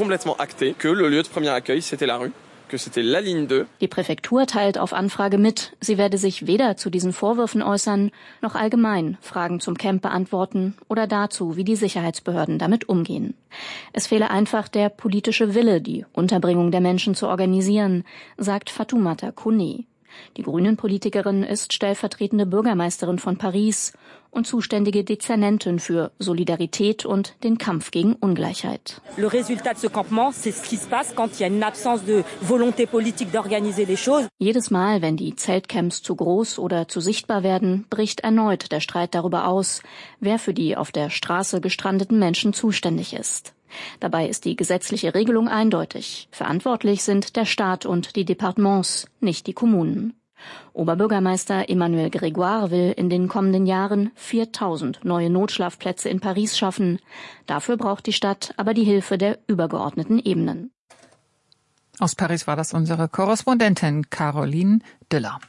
Die Präfektur teilt auf Anfrage mit, sie werde sich weder zu diesen Vorwürfen äußern, noch allgemein Fragen zum Camp beantworten oder dazu, wie die Sicherheitsbehörden damit umgehen. Es fehle einfach der politische Wille, die Unterbringung der Menschen zu organisieren, sagt Fatoumata Kone. Die Grünen-Politikerin ist stellvertretende Bürgermeisterin von Paris und zuständige Dezernentin für Solidarität und den Kampf gegen Ungleichheit. Le résultat de ce campement, c'est ce qui se passe quand il y a une absence de volonté politique d'organiser les choses. Jedes Mal, wenn die Zeltcamps zu groß oder zu sichtbar werden, bricht erneut der Streit darüber aus, wer für die auf der Straße gestrandeten Menschen zuständig ist. Dabei ist die gesetzliche Regelung eindeutig. Verantwortlich sind der Staat und die Departements, nicht die Kommunen. Oberbürgermeister Emmanuel Grégoire will in den kommenden Jahren 4000 neue Notschlafplätze in Paris schaffen. Dafür braucht die Stadt aber die Hilfe der übergeordneten Ebenen. Aus Paris war das unsere Korrespondentin Caroline Düller.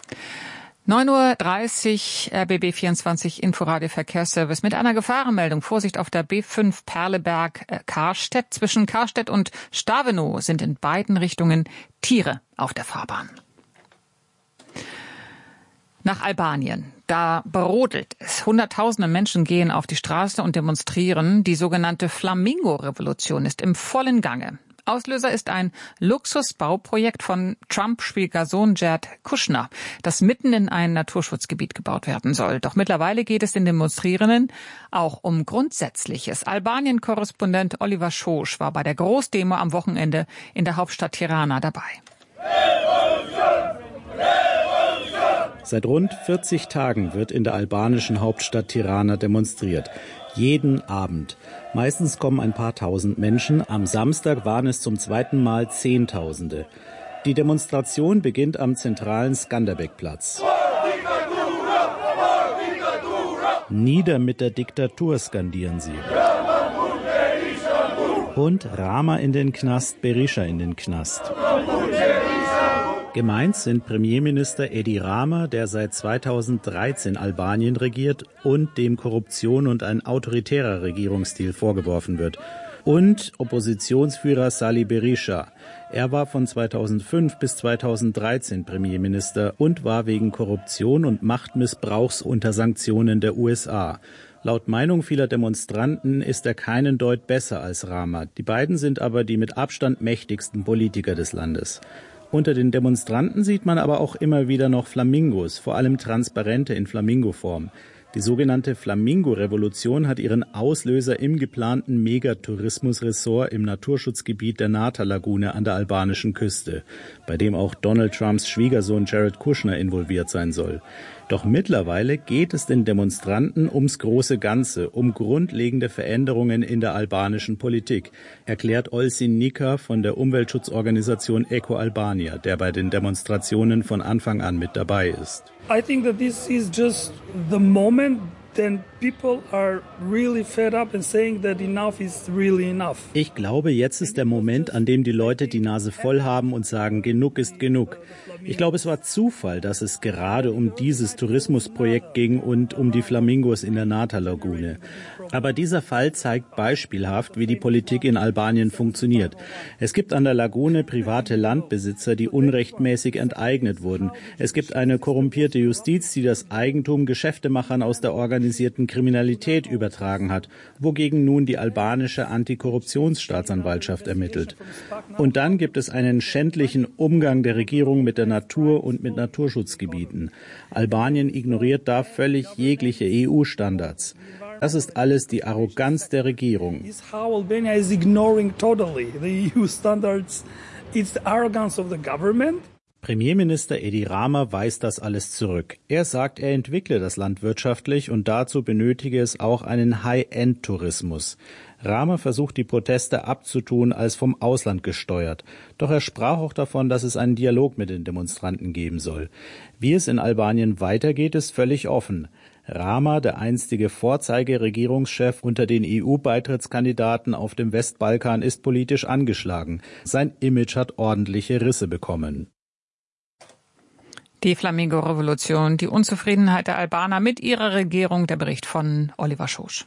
9:30 Uhr, RBB 24 Inforadio Verkehrsservice mit einer Gefahrenmeldung. Vorsicht auf der B5 Perleberg-Karstedt. Zwischen Karstedt und Stavenow sind in beiden Richtungen Tiere auf der Fahrbahn. Nach Albanien. Da brodelt es. Hunderttausende Menschen gehen auf die Straße und demonstrieren. Die sogenannte Flamingo-Revolution ist im vollen Gange. Auslöser ist ein Luxusbauprojekt von Trump-Schwiegersohn Jared Kushner, das mitten in ein Naturschutzgebiet gebaut werden soll. Doch mittlerweile geht es den Demonstrierenden auch um Grundsätzliches. Albanien-Korrespondent Oliver Schosch war bei der Großdemo am Wochenende in der Hauptstadt Tirana dabei. Seit rund 40 Tagen wird in der albanischen Hauptstadt Tirana demonstriert. Jeden Abend. Meistens kommen ein paar tausend Menschen. Am Samstag waren es zum zweiten Mal Zehntausende. Die Demonstration beginnt am zentralen Skanderbeg-Platz. Nieder mit der Diktatur, skandieren sie. Und Rama in den Knast, Berisha in den Knast. Gemeint sind Premierminister Edi Rama, der seit 2013 Albanien regiert und dem Korruption und ein autoritärer Regierungsstil vorgeworfen wird. und Oppositionsführer Sali Berisha. Er war von 2005 bis 2013 Premierminister und war wegen Korruption und Machtmissbrauchs unter Sanktionen der USA. Laut Meinung vieler Demonstranten ist er keinen Deut besser als Rama. Die beiden sind aber die mit Abstand mächtigsten Politiker des Landes. Unter den Demonstranten sieht man aber auch immer wieder noch Flamingos, vor allem transparente in Flamingoform. Die sogenannte Flamingo-Revolution hat ihren Auslöser im geplanten Megatourismusressort im Naturschutzgebiet der Nata-Lagune an der albanischen Küste, bei dem auch Donald Trumps Schwiegersohn Jared Kushner involviert sein soll. Doch mittlerweile geht es den Demonstranten ums große Ganze, um grundlegende Veränderungen in der albanischen Politik, erklärt Olsin Nika von der Umweltschutzorganisation Eco Albania, der bei den Demonstrationen von Anfang an mit dabei ist. I think that this is just the moment then people are really fed up and saying that enough is really enough. Ich glaube, jetzt ist der Moment, an dem die Leute die Nase voll haben und sagen, genug ist genug. Ich glaube, es war Zufall, dass es gerade um dieses Tourismusprojekt ging und um die Flamingos in der Nata-Lagune. Aber dieser Fall zeigt beispielhaft, wie die Politik in Albanien funktioniert. Es gibt an der Lagune private Landbesitzer, die unrechtmäßig enteignet wurden. Es gibt eine korrumpierte Justiz, die das Eigentum Geschäftemachern aus der organisierten Kriminalität übertragen hat, wogegen nun die albanische Antikorruptionsstaatsanwaltschaft ermittelt. Und dann gibt es einen schändlichen Umgang der Regierung mit der Natur und mit Naturschutzgebieten. Albanien ignoriert da völlig jegliche EU-Standards. Das ist alles die Arroganz der Regierung. Premierminister Edi Rama weist das alles zurück. Er sagt, er entwickle das Land wirtschaftlich und dazu benötige es auch einen High-End-Tourismus. Rama versucht, die Proteste abzutun als vom Ausland gesteuert. Doch er sprach auch davon, dass es einen Dialog mit den Demonstranten geben soll. Wie es in Albanien weitergeht, ist völlig offen. Rama, der einstige Vorzeigeregierungschef unter den EU-Beitrittskandidaten auf dem Westbalkan, ist politisch angeschlagen. Sein Image hat ordentliche Risse bekommen. Die Flamingo-Revolution, die Unzufriedenheit der Albaner mit ihrer Regierung, der Bericht von Oliver Schosch.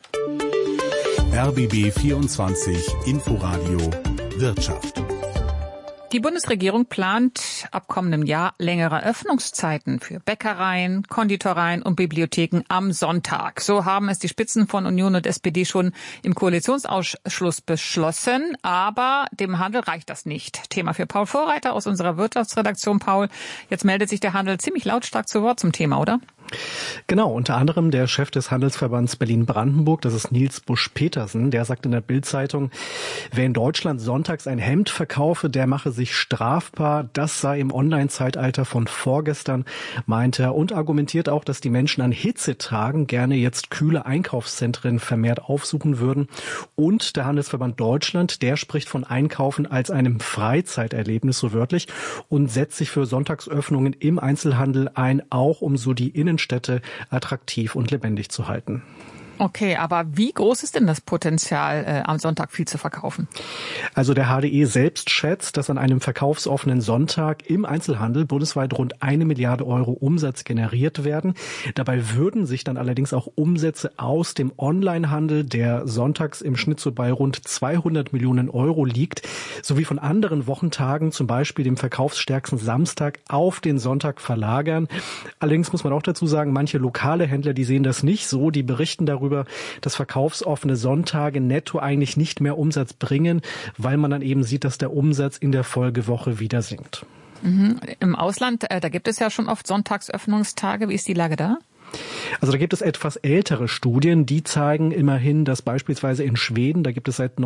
RBB 24 Inforadio Wirtschaft. Die Bundesregierung plant ab kommendem Jahr längere Öffnungszeiten für Bäckereien, Konditoreien und Bibliotheken am Sonntag. So haben es die Spitzen von Union und SPD schon im Koalitionsausschuss beschlossen. Aber dem Handel reicht das nicht. Thema für Paul Vorreiter aus unserer Wirtschaftsredaktion. Paul, jetzt meldet sich der Handel ziemlich lautstark zu Wort zum Thema, oder? Genau, unter anderem der Chef des Handelsverbands Berlin-Brandenburg, das ist Nils Busch-Petersen, der sagt in der Bild-Zeitung, wer in Deutschland sonntags ein Hemd verkaufe, der mache sich strafbar. Das sei im Online-Zeitalter von vorgestern, meint er, und argumentiert auch, dass die Menschen an Hitzetagen gerne jetzt kühle Einkaufszentren vermehrt aufsuchen würden. Und der Handelsverband Deutschland, der spricht von Einkaufen als einem Freizeiterlebnis, so wörtlich, und setzt sich für Sonntagsöffnungen im Einzelhandel ein, auch um so die Innenstädte attraktiv und lebendig zu halten. Okay, aber wie groß ist denn das Potenzial, am Sonntag viel zu verkaufen? Also der HDE selbst schätzt, dass an einem verkaufsoffenen Sonntag im Einzelhandel bundesweit rund 1 Milliarde Euro Umsatz generiert werden. Dabei würden sich dann allerdings auch Umsätze aus dem Onlinehandel, der sonntags im Schnitt so bei rund 200 Millionen Euro liegt, sowie von anderen Wochentagen, zum Beispiel dem verkaufsstärksten Samstag, auf den Sonntag verlagern. Allerdings muss man auch dazu sagen, manche lokale Händler, die sehen das nicht so, die berichten darüber, dass verkaufsoffene Sonntage netto eigentlich nicht mehr Umsatz bringen, weil man dann eben sieht, dass der Umsatz in der Folgewoche wieder sinkt. Mhm. Im Ausland, da gibt es ja schon oft Sonntagsöffnungstage. Wie ist die Lage da? Also da gibt es etwas ältere Studien, die zeigen immerhin, dass beispielsweise in Schweden, da gibt es seit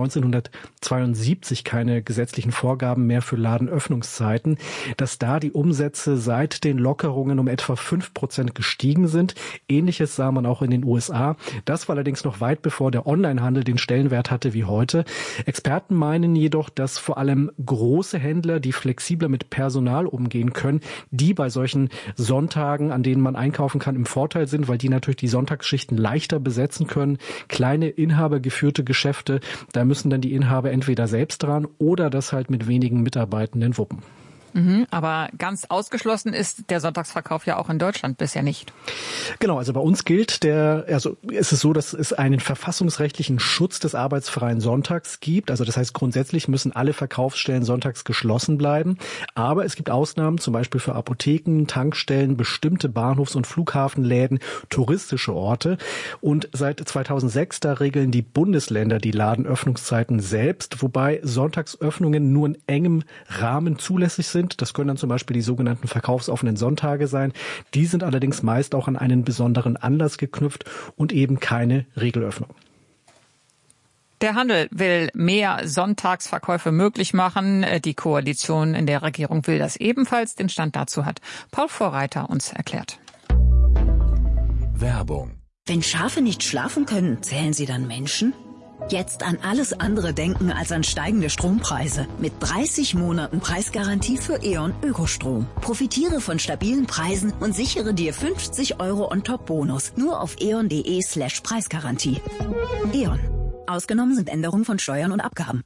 1972 keine gesetzlichen Vorgaben mehr für Ladenöffnungszeiten, dass da die Umsätze seit den Lockerungen um etwa 5% gestiegen sind. Ähnliches sah man auch in den USA. Das war allerdings noch weit bevor der Onlinehandel den Stellenwert hatte wie heute. Experten meinen jedoch, dass vor allem große Händler, die flexibler mit Personal umgehen können, die bei solchen Sonntagen, an denen man einkaufen kann, im Vorteil sind, weil die natürlich die Sonntagsschichten leichter besetzen können. Kleine inhabergeführte Geschäfte, da müssen dann die Inhaber entweder selbst dran oder das halt mit wenigen Mitarbeitenden wuppen. Aber ganz ausgeschlossen ist der Sonntagsverkauf ja auch in Deutschland bisher nicht. Genau, also bei uns gilt ist es so, dass es einen verfassungsrechtlichen Schutz des arbeitsfreien Sonntags gibt. Also das heißt, grundsätzlich müssen alle Verkaufsstellen sonntags geschlossen bleiben. Aber es gibt Ausnahmen, zum Beispiel für Apotheken, Tankstellen, bestimmte Bahnhofs- und Flughafenläden, touristische Orte. Und seit 2006, da regeln die Bundesländer die Ladenöffnungszeiten selbst, wobei Sonntagsöffnungen nur in engem Rahmen zulässig sind. Das können dann zum Beispiel die sogenannten verkaufsoffenen Sonntage sein. Die sind allerdings meist auch an einen besonderen Anlass geknüpft und eben keine Regelöffnung. Der Handel will mehr Sonntagsverkäufe möglich machen. Die Koalition in der Regierung will das ebenfalls. Den Stand dazu hat Paul Vorreiter uns erklärt. Werbung. Wenn Schafe nicht schlafen können, zählen sie dann Menschen? Jetzt an alles andere denken als an steigende Strompreise. Mit 30 Monaten Preisgarantie für E.ON Ökostrom. Profitiere von stabilen Preisen und sichere dir 50 € On-Top-Bonus. Nur auf eon.de/Preisgarantie. E.ON. Ausgenommen sind Änderungen von Steuern und Abgaben.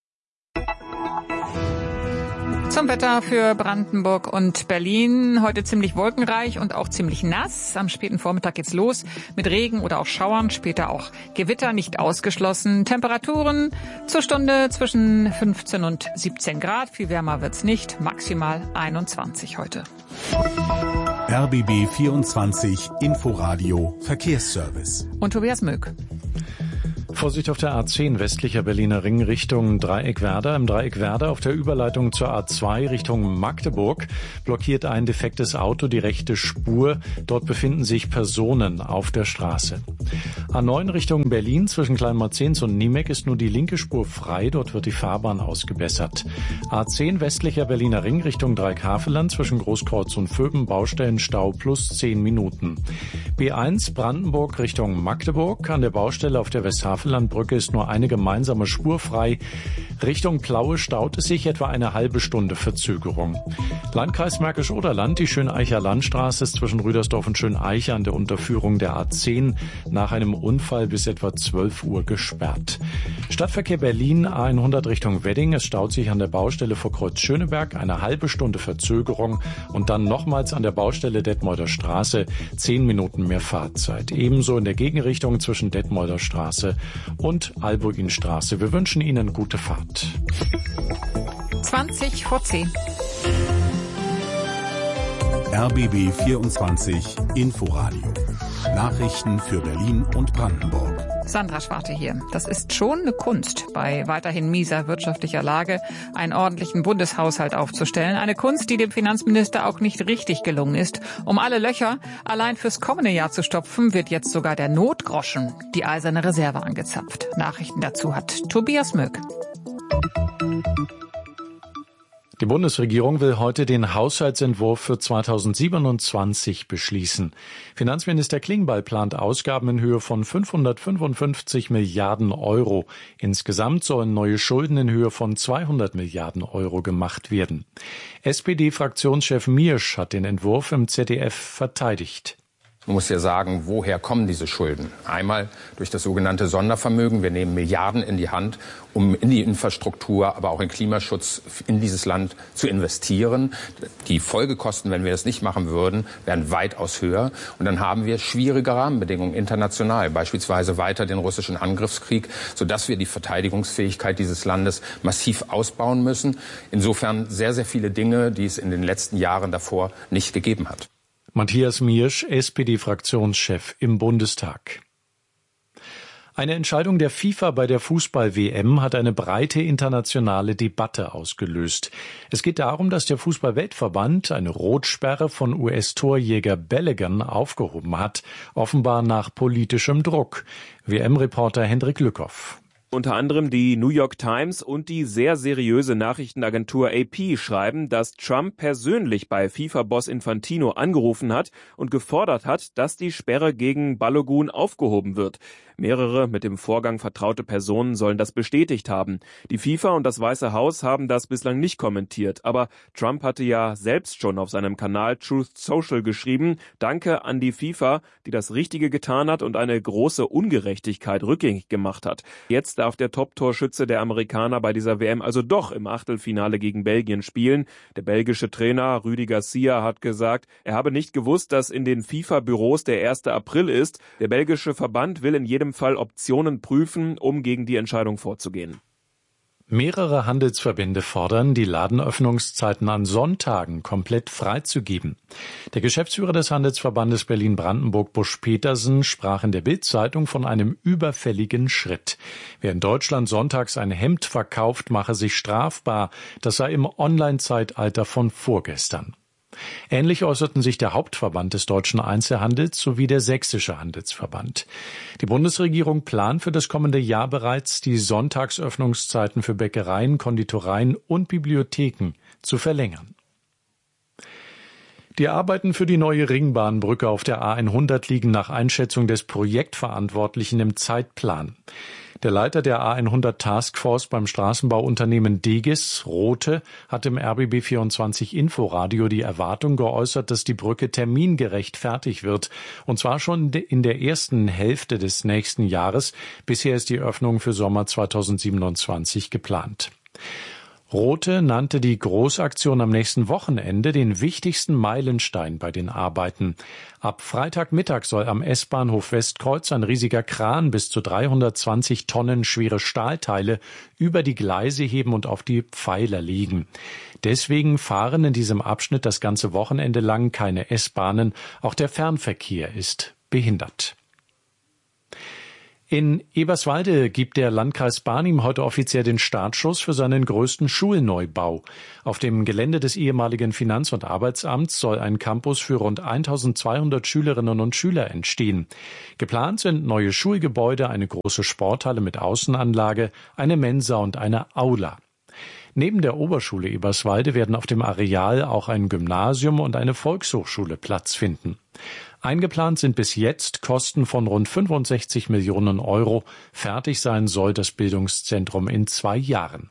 Zum Wetter für Brandenburg und Berlin. Heute ziemlich wolkenreich und auch ziemlich nass. Am späten Vormittag geht's los mit Regen oder auch Schauern. Später auch Gewitter, nicht ausgeschlossen. Temperaturen zur Stunde zwischen 15 und 17 Grad. Viel wärmer wird's nicht. Maximal 21 heute. RBB 24 Inforadio Verkehrsservice. Und Tobias Möck. Vorsicht auf der A10 westlicher Berliner Ring Richtung Dreieckwerder. Im Dreieckwerder auf der Überleitung zur A2 Richtung Magdeburg blockiert ein defektes Auto die rechte Spur. Dort befinden sich Personen auf der Straße. A9 Richtung Berlin zwischen Kleinmarzens und Niemek ist nur die linke Spur frei. Dort wird die Fahrbahn ausgebessert. A10 westlicher Berliner Ring Richtung Dreieckhaveland zwischen Großkreuz und Vöben Baustellenstau plus 10 Minuten. B1 Brandenburg Richtung Magdeburg. An der Baustelle auf der Westhavelandbrücke ist nur eine gemeinsame Spur frei. Richtung Plaue staut es sich etwa eine halbe Stunde Verzögerung. Landkreis Märkisch-Oderland, die Schöneicher Landstraße ist zwischen Rüdersdorf und Schöneiche an der Unterführung der A10 nach einem Unfall bis etwa 12 Uhr gesperrt. Stadtverkehr Berlin A100 Richtung Wedding. Es staut sich an der Baustelle vor Kreuz Schöneberg eine halbe Stunde Verzögerung und dann nochmals an der Baustelle Detmolder Straße 10 Minuten mehr Fahrzeit. Ebenso in der Gegenrichtung zwischen Detmolder Straße und Albuinstraße. Wir wünschen Ihnen gute Fahrt. 20 vor 10. RBB 24 Inforadio. Nachrichten für Berlin und Brandenburg. Sandra Schwarte hier. Das ist schon eine Kunst, bei weiterhin mieser wirtschaftlicher Lage einen ordentlichen Bundeshaushalt aufzustellen. Eine Kunst, die dem Finanzminister auch nicht richtig gelungen ist. Um alle Löcher allein fürs kommende Jahr zu stopfen, wird jetzt sogar der Notgroschen, die eiserne Reserve, angezapft. Nachrichten dazu hat Tobias Möck. Die Bundesregierung will heute den Haushaltsentwurf für 2027 beschließen. Finanzminister Klingbeil plant Ausgaben in Höhe von 555 Milliarden Euro. Insgesamt sollen neue Schulden in Höhe von 200 Milliarden Euro gemacht werden. SPD-Fraktionschef Miersch hat den Entwurf im ZDF verteidigt. Man muss ja sagen, woher kommen diese Schulden? Einmal durch das sogenannte Sondervermögen. Wir nehmen Milliarden in die Hand, um in die Infrastruktur, aber auch in Klimaschutz in dieses Land zu investieren. Die Folgekosten, wenn wir das nicht machen würden, wären weitaus höher. Und dann haben wir schwierige Rahmenbedingungen international, beispielsweise weiter den russischen Angriffskrieg, sodass wir die Verteidigungsfähigkeit dieses Landes massiv ausbauen müssen. Insofern sehr, sehr viele Dinge, die es in den letzten Jahren davor nicht gegeben hat. Matthias Miersch, SPD-Fraktionschef im Bundestag. Eine Entscheidung der FIFA bei der Fußball-WM hat eine breite internationale Debatte ausgelöst. Es geht darum, dass der Fußball-Weltverband eine Rotsperre von US-Torjäger Balogun aufgehoben hat, offenbar nach politischem Druck. WM-Reporter Hendrik Lückhoff. Unter anderem die New York Times und die sehr seriöse Nachrichtenagentur AP schreiben, dass Trump persönlich bei FIFA-Boss Infantino angerufen hat und gefordert hat, dass die Sperre gegen Balogun aufgehoben wird. Mehrere mit dem Vorgang vertraute Personen sollen das bestätigt haben. Die FIFA und das Weiße Haus haben das bislang nicht kommentiert. Aber Trump hatte ja selbst schon auf seinem Kanal Truth Social geschrieben, Danke an die FIFA, die das Richtige getan hat und eine große Ungerechtigkeit rückgängig gemacht hat. Jetzt darf der Top-Torschütze der Amerikaner bei dieser WM also doch im Achtelfinale gegen Belgien spielen. Der belgische Trainer Rudi Garcia hat gesagt, er habe nicht gewusst, dass in den FIFA-Büros der 1. April ist. Der belgische Verband will in jedem Fall Optionen prüfen, um gegen die Entscheidung vorzugehen. Mehrere Handelsverbände fordern, die Ladenöffnungszeiten an Sonntagen komplett freizugeben. Der Geschäftsführer des Handelsverbandes Berlin-Brandenburg, Busch Petersen, sprach in der Bild-Zeitung von einem überfälligen Schritt. Wer in Deutschland sonntags ein Hemd verkauft, mache sich strafbar. Das sei im Online-Zeitalter von vorgestern. Ähnlich äußerten sich der Hauptverband des deutschen Einzelhandels sowie der Sächsische Handelsverband. Die Bundesregierung plant für das kommende Jahr bereits, die Sonntagsöffnungszeiten für Bäckereien, Konditoreien und Bibliotheken zu verlängern. Die Arbeiten für die neue Ringbahnbrücke auf der A100 liegen nach Einschätzung des Projektverantwortlichen im Zeitplan. Der Leiter der A100 Taskforce beim Straßenbauunternehmen Degis, Rothe, hat im RBB24 Inforadio die Erwartung geäußert, dass die Brücke termingerecht fertig wird. Und zwar schon in der ersten Hälfte des nächsten Jahres. Bisher ist die Öffnung für Sommer 2027 geplant. Rothe nannte die Großaktion am nächsten Wochenende den wichtigsten Meilenstein bei den Arbeiten. Ab Freitagmittag soll am S-Bahnhof Westkreuz ein riesiger Kran bis zu 320 Tonnen schwere Stahlteile über die Gleise heben und auf die Pfeiler legen. Deswegen fahren in diesem Abschnitt das ganze Wochenende lang keine S-Bahnen. Auch der Fernverkehr ist behindert. In Eberswalde gibt der Landkreis Barnim heute offiziell den Startschuss für seinen größten Schulneubau. Auf dem Gelände des ehemaligen Finanz- und Arbeitsamts soll ein Campus für rund 1200 Schülerinnen und Schüler entstehen. Geplant sind neue Schulgebäude, eine große Sporthalle mit Außenanlage, eine Mensa und eine Aula. Neben der Oberschule Eberswalde werden auf dem Areal auch ein Gymnasium und eine Volkshochschule Platz finden. Eingeplant sind bis jetzt Kosten von rund 65 Millionen Euro. Fertig sein soll das Bildungszentrum in 2 Jahren.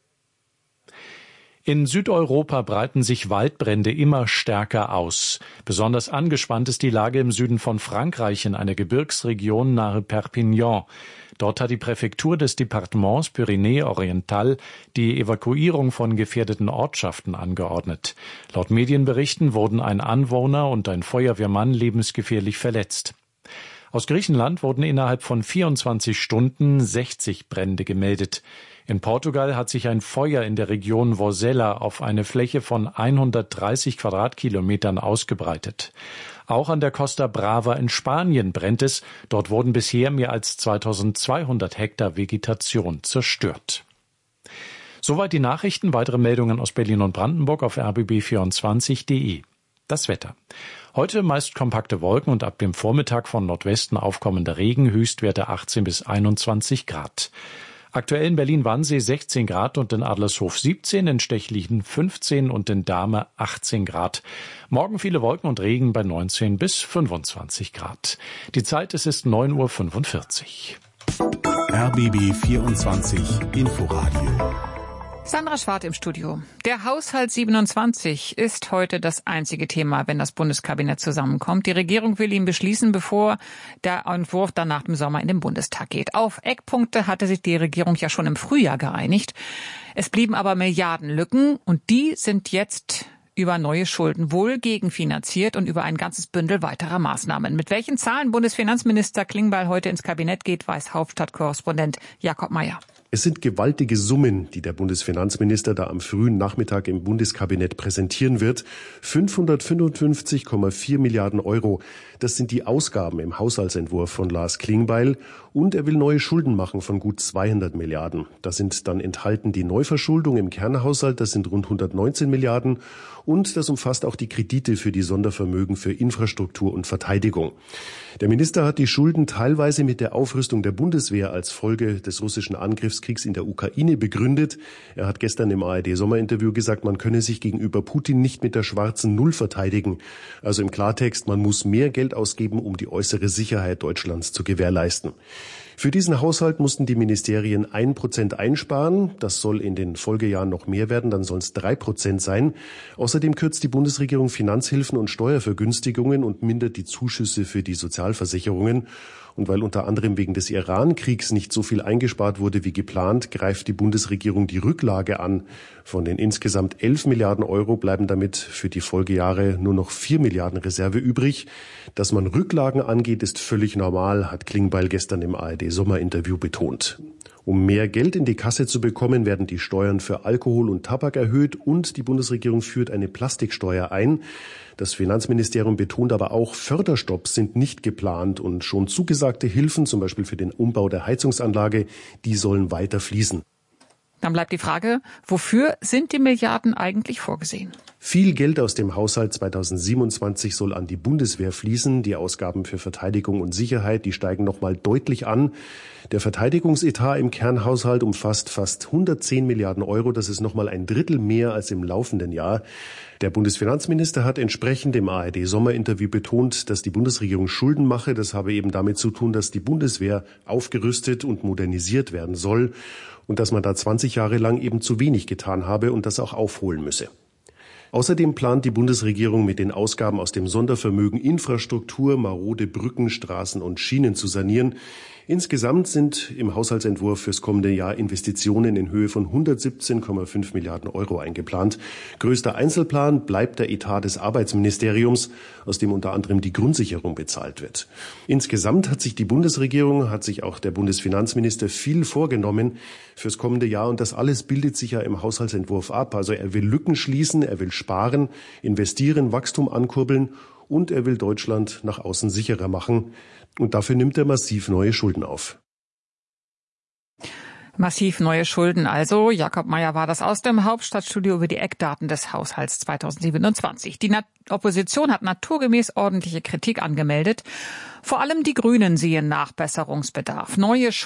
In Südeuropa breiten sich Waldbrände immer stärker aus. Besonders angespannt ist die Lage im Süden von Frankreich in einer Gebirgsregion nahe Perpignan. Dort hat die Präfektur des Departements Pyrénées-Oriental die Evakuierung von gefährdeten Ortschaften angeordnet. Laut Medienberichten wurden ein Anwohner und ein Feuerwehrmann lebensgefährlich verletzt. Aus Griechenland wurden innerhalb von 24 Stunden 60 Brände gemeldet. In Portugal hat sich ein Feuer in der Region Vozela auf eine Fläche von 130 Quadratkilometern ausgebreitet. Auch an der Costa Brava in Spanien brennt es. Dort wurden bisher mehr als 2200 Hektar Vegetation zerstört. Soweit die Nachrichten. Weitere Meldungen aus Berlin und Brandenburg auf rbb24.de. Das Wetter. Heute meist kompakte Wolken und ab dem Vormittag von Nordwesten aufkommender Regen, Höchstwerte 18 bis 21 Grad. Aktuell in Berlin-Wannsee 16 Grad und in Adlershof 17, in Stechlin 15 und in Dahme 18 Grad. Morgen viele Wolken und Regen bei 19 bis 25 Grad. Die Zeit, es ist 9:45 Uhr. RBB 24 Inforadio. Sandra Schwart im Studio. Der Haushalt 27 ist heute das einzige Thema, wenn das Bundeskabinett zusammenkommt. Die Regierung will ihn beschließen, bevor der Entwurf dann nach dem Sommer in den Bundestag geht. Auf Eckpunkte hatte sich die Regierung ja schon im Frühjahr geeinigt. Es blieben aber Milliardenlücken und die sind jetzt über neue Schulden wohl gegenfinanziert und über ein ganzes Bündel weiterer Maßnahmen. Mit welchen Zahlen Bundesfinanzminister Klingbeil heute ins Kabinett geht, weiß Hauptstadtkorrespondent Jakob Mayer. Es sind gewaltige Summen, die der Bundesfinanzminister da am frühen Nachmittag im Bundeskabinett präsentieren wird. 555,4 Milliarden Euro. Das sind die Ausgaben im Haushaltsentwurf von Lars Klingbeil. Und er will neue Schulden machen von gut 200 Milliarden. Da sind dann enthalten die Neuverschuldung im Kernhaushalt, das sind rund 119 Milliarden. Und das umfasst auch die Kredite für die Sondervermögen für Infrastruktur und Verteidigung. Der Minister hat die Schulden teilweise mit der Aufrüstung der Bundeswehr als Folge des russischen Angriffskriegs in der Ukraine begründet. Er hat gestern im ARD-Sommerinterview gesagt, man könne sich gegenüber Putin nicht mit der schwarzen Null verteidigen. Also im Klartext, man muss mehr Geld ausgeben, um die äußere Sicherheit Deutschlands zu gewährleisten. Für diesen Haushalt mussten die Ministerien 1% einsparen. Das soll in den Folgejahren noch mehr werden, dann sollen es 3% sein. Außerdem kürzt die Bundesregierung Finanzhilfen und Steuervergünstigungen und mindert die Zuschüsse für die Sozialversicherungen. Und weil unter anderem wegen des Iran-Kriegs nicht so viel eingespart wurde wie geplant, greift die Bundesregierung die Rücklage an. Von den insgesamt 11 Milliarden Euro bleiben damit für die Folgejahre nur noch 4 Milliarden Reserve übrig. Dass man Rücklagen angeht, ist völlig normal, hat Klingbeil gestern im ARD-Sommerinterview betont. Um mehr Geld in die Kasse zu bekommen, werden die Steuern für Alkohol und Tabak erhöht und die Bundesregierung führt eine Plastiksteuer ein. Das Finanzministerium betont aber auch, Förderstopps sind nicht geplant und schon zugesagte Hilfen, zum Beispiel für den Umbau der Heizungsanlage, die sollen weiter fließen. Dann bleibt die Frage, wofür sind die Milliarden eigentlich vorgesehen? Viel Geld aus dem Haushalt 2027 soll an die Bundeswehr fließen. Die Ausgaben für Verteidigung und Sicherheit, die steigen nochmal deutlich an. Der Verteidigungsetat im Kernhaushalt umfasst fast 110 Milliarden Euro. Das ist nochmal ein Drittel mehr als im laufenden Jahr. Der Bundesfinanzminister hat entsprechend im ARD-Sommerinterview betont, dass die Bundesregierung Schulden mache. Das habe eben damit zu tun, dass die Bundeswehr aufgerüstet und modernisiert werden soll und dass man da 20 Jahre lang eben zu wenig getan habe und das auch aufholen müsse. Außerdem plant die Bundesregierung mit den Ausgaben aus dem Sondervermögen Infrastruktur, marode Brücken, Straßen und Schienen zu sanieren. Insgesamt sind im Haushaltsentwurf fürs kommende Jahr Investitionen in Höhe von 117,5 Milliarden Euro eingeplant. Größter Einzelplan bleibt der Etat des Arbeitsministeriums, aus dem unter anderem die Grundsicherung bezahlt wird. Insgesamt hat sich die Bundesregierung, hat sich auch der Bundesfinanzminister viel vorgenommen fürs kommende Jahr und das alles bildet sich ja im Haushaltsentwurf ab. Also er will Lücken schließen, er will sparen, investieren, Wachstum ankurbeln und er will Deutschland nach außen sicherer machen. Und dafür nimmt er massiv neue Schulden auf. Massiv neue Schulden also. Jakob Mayer war das aus dem Hauptstadtstudio über die Eckdaten des Haushalts 2027. Die Opposition hat naturgemäß ordentliche Kritik angemeldet. Vor allem die Grünen sehen Nachbesserungsbedarf. Neue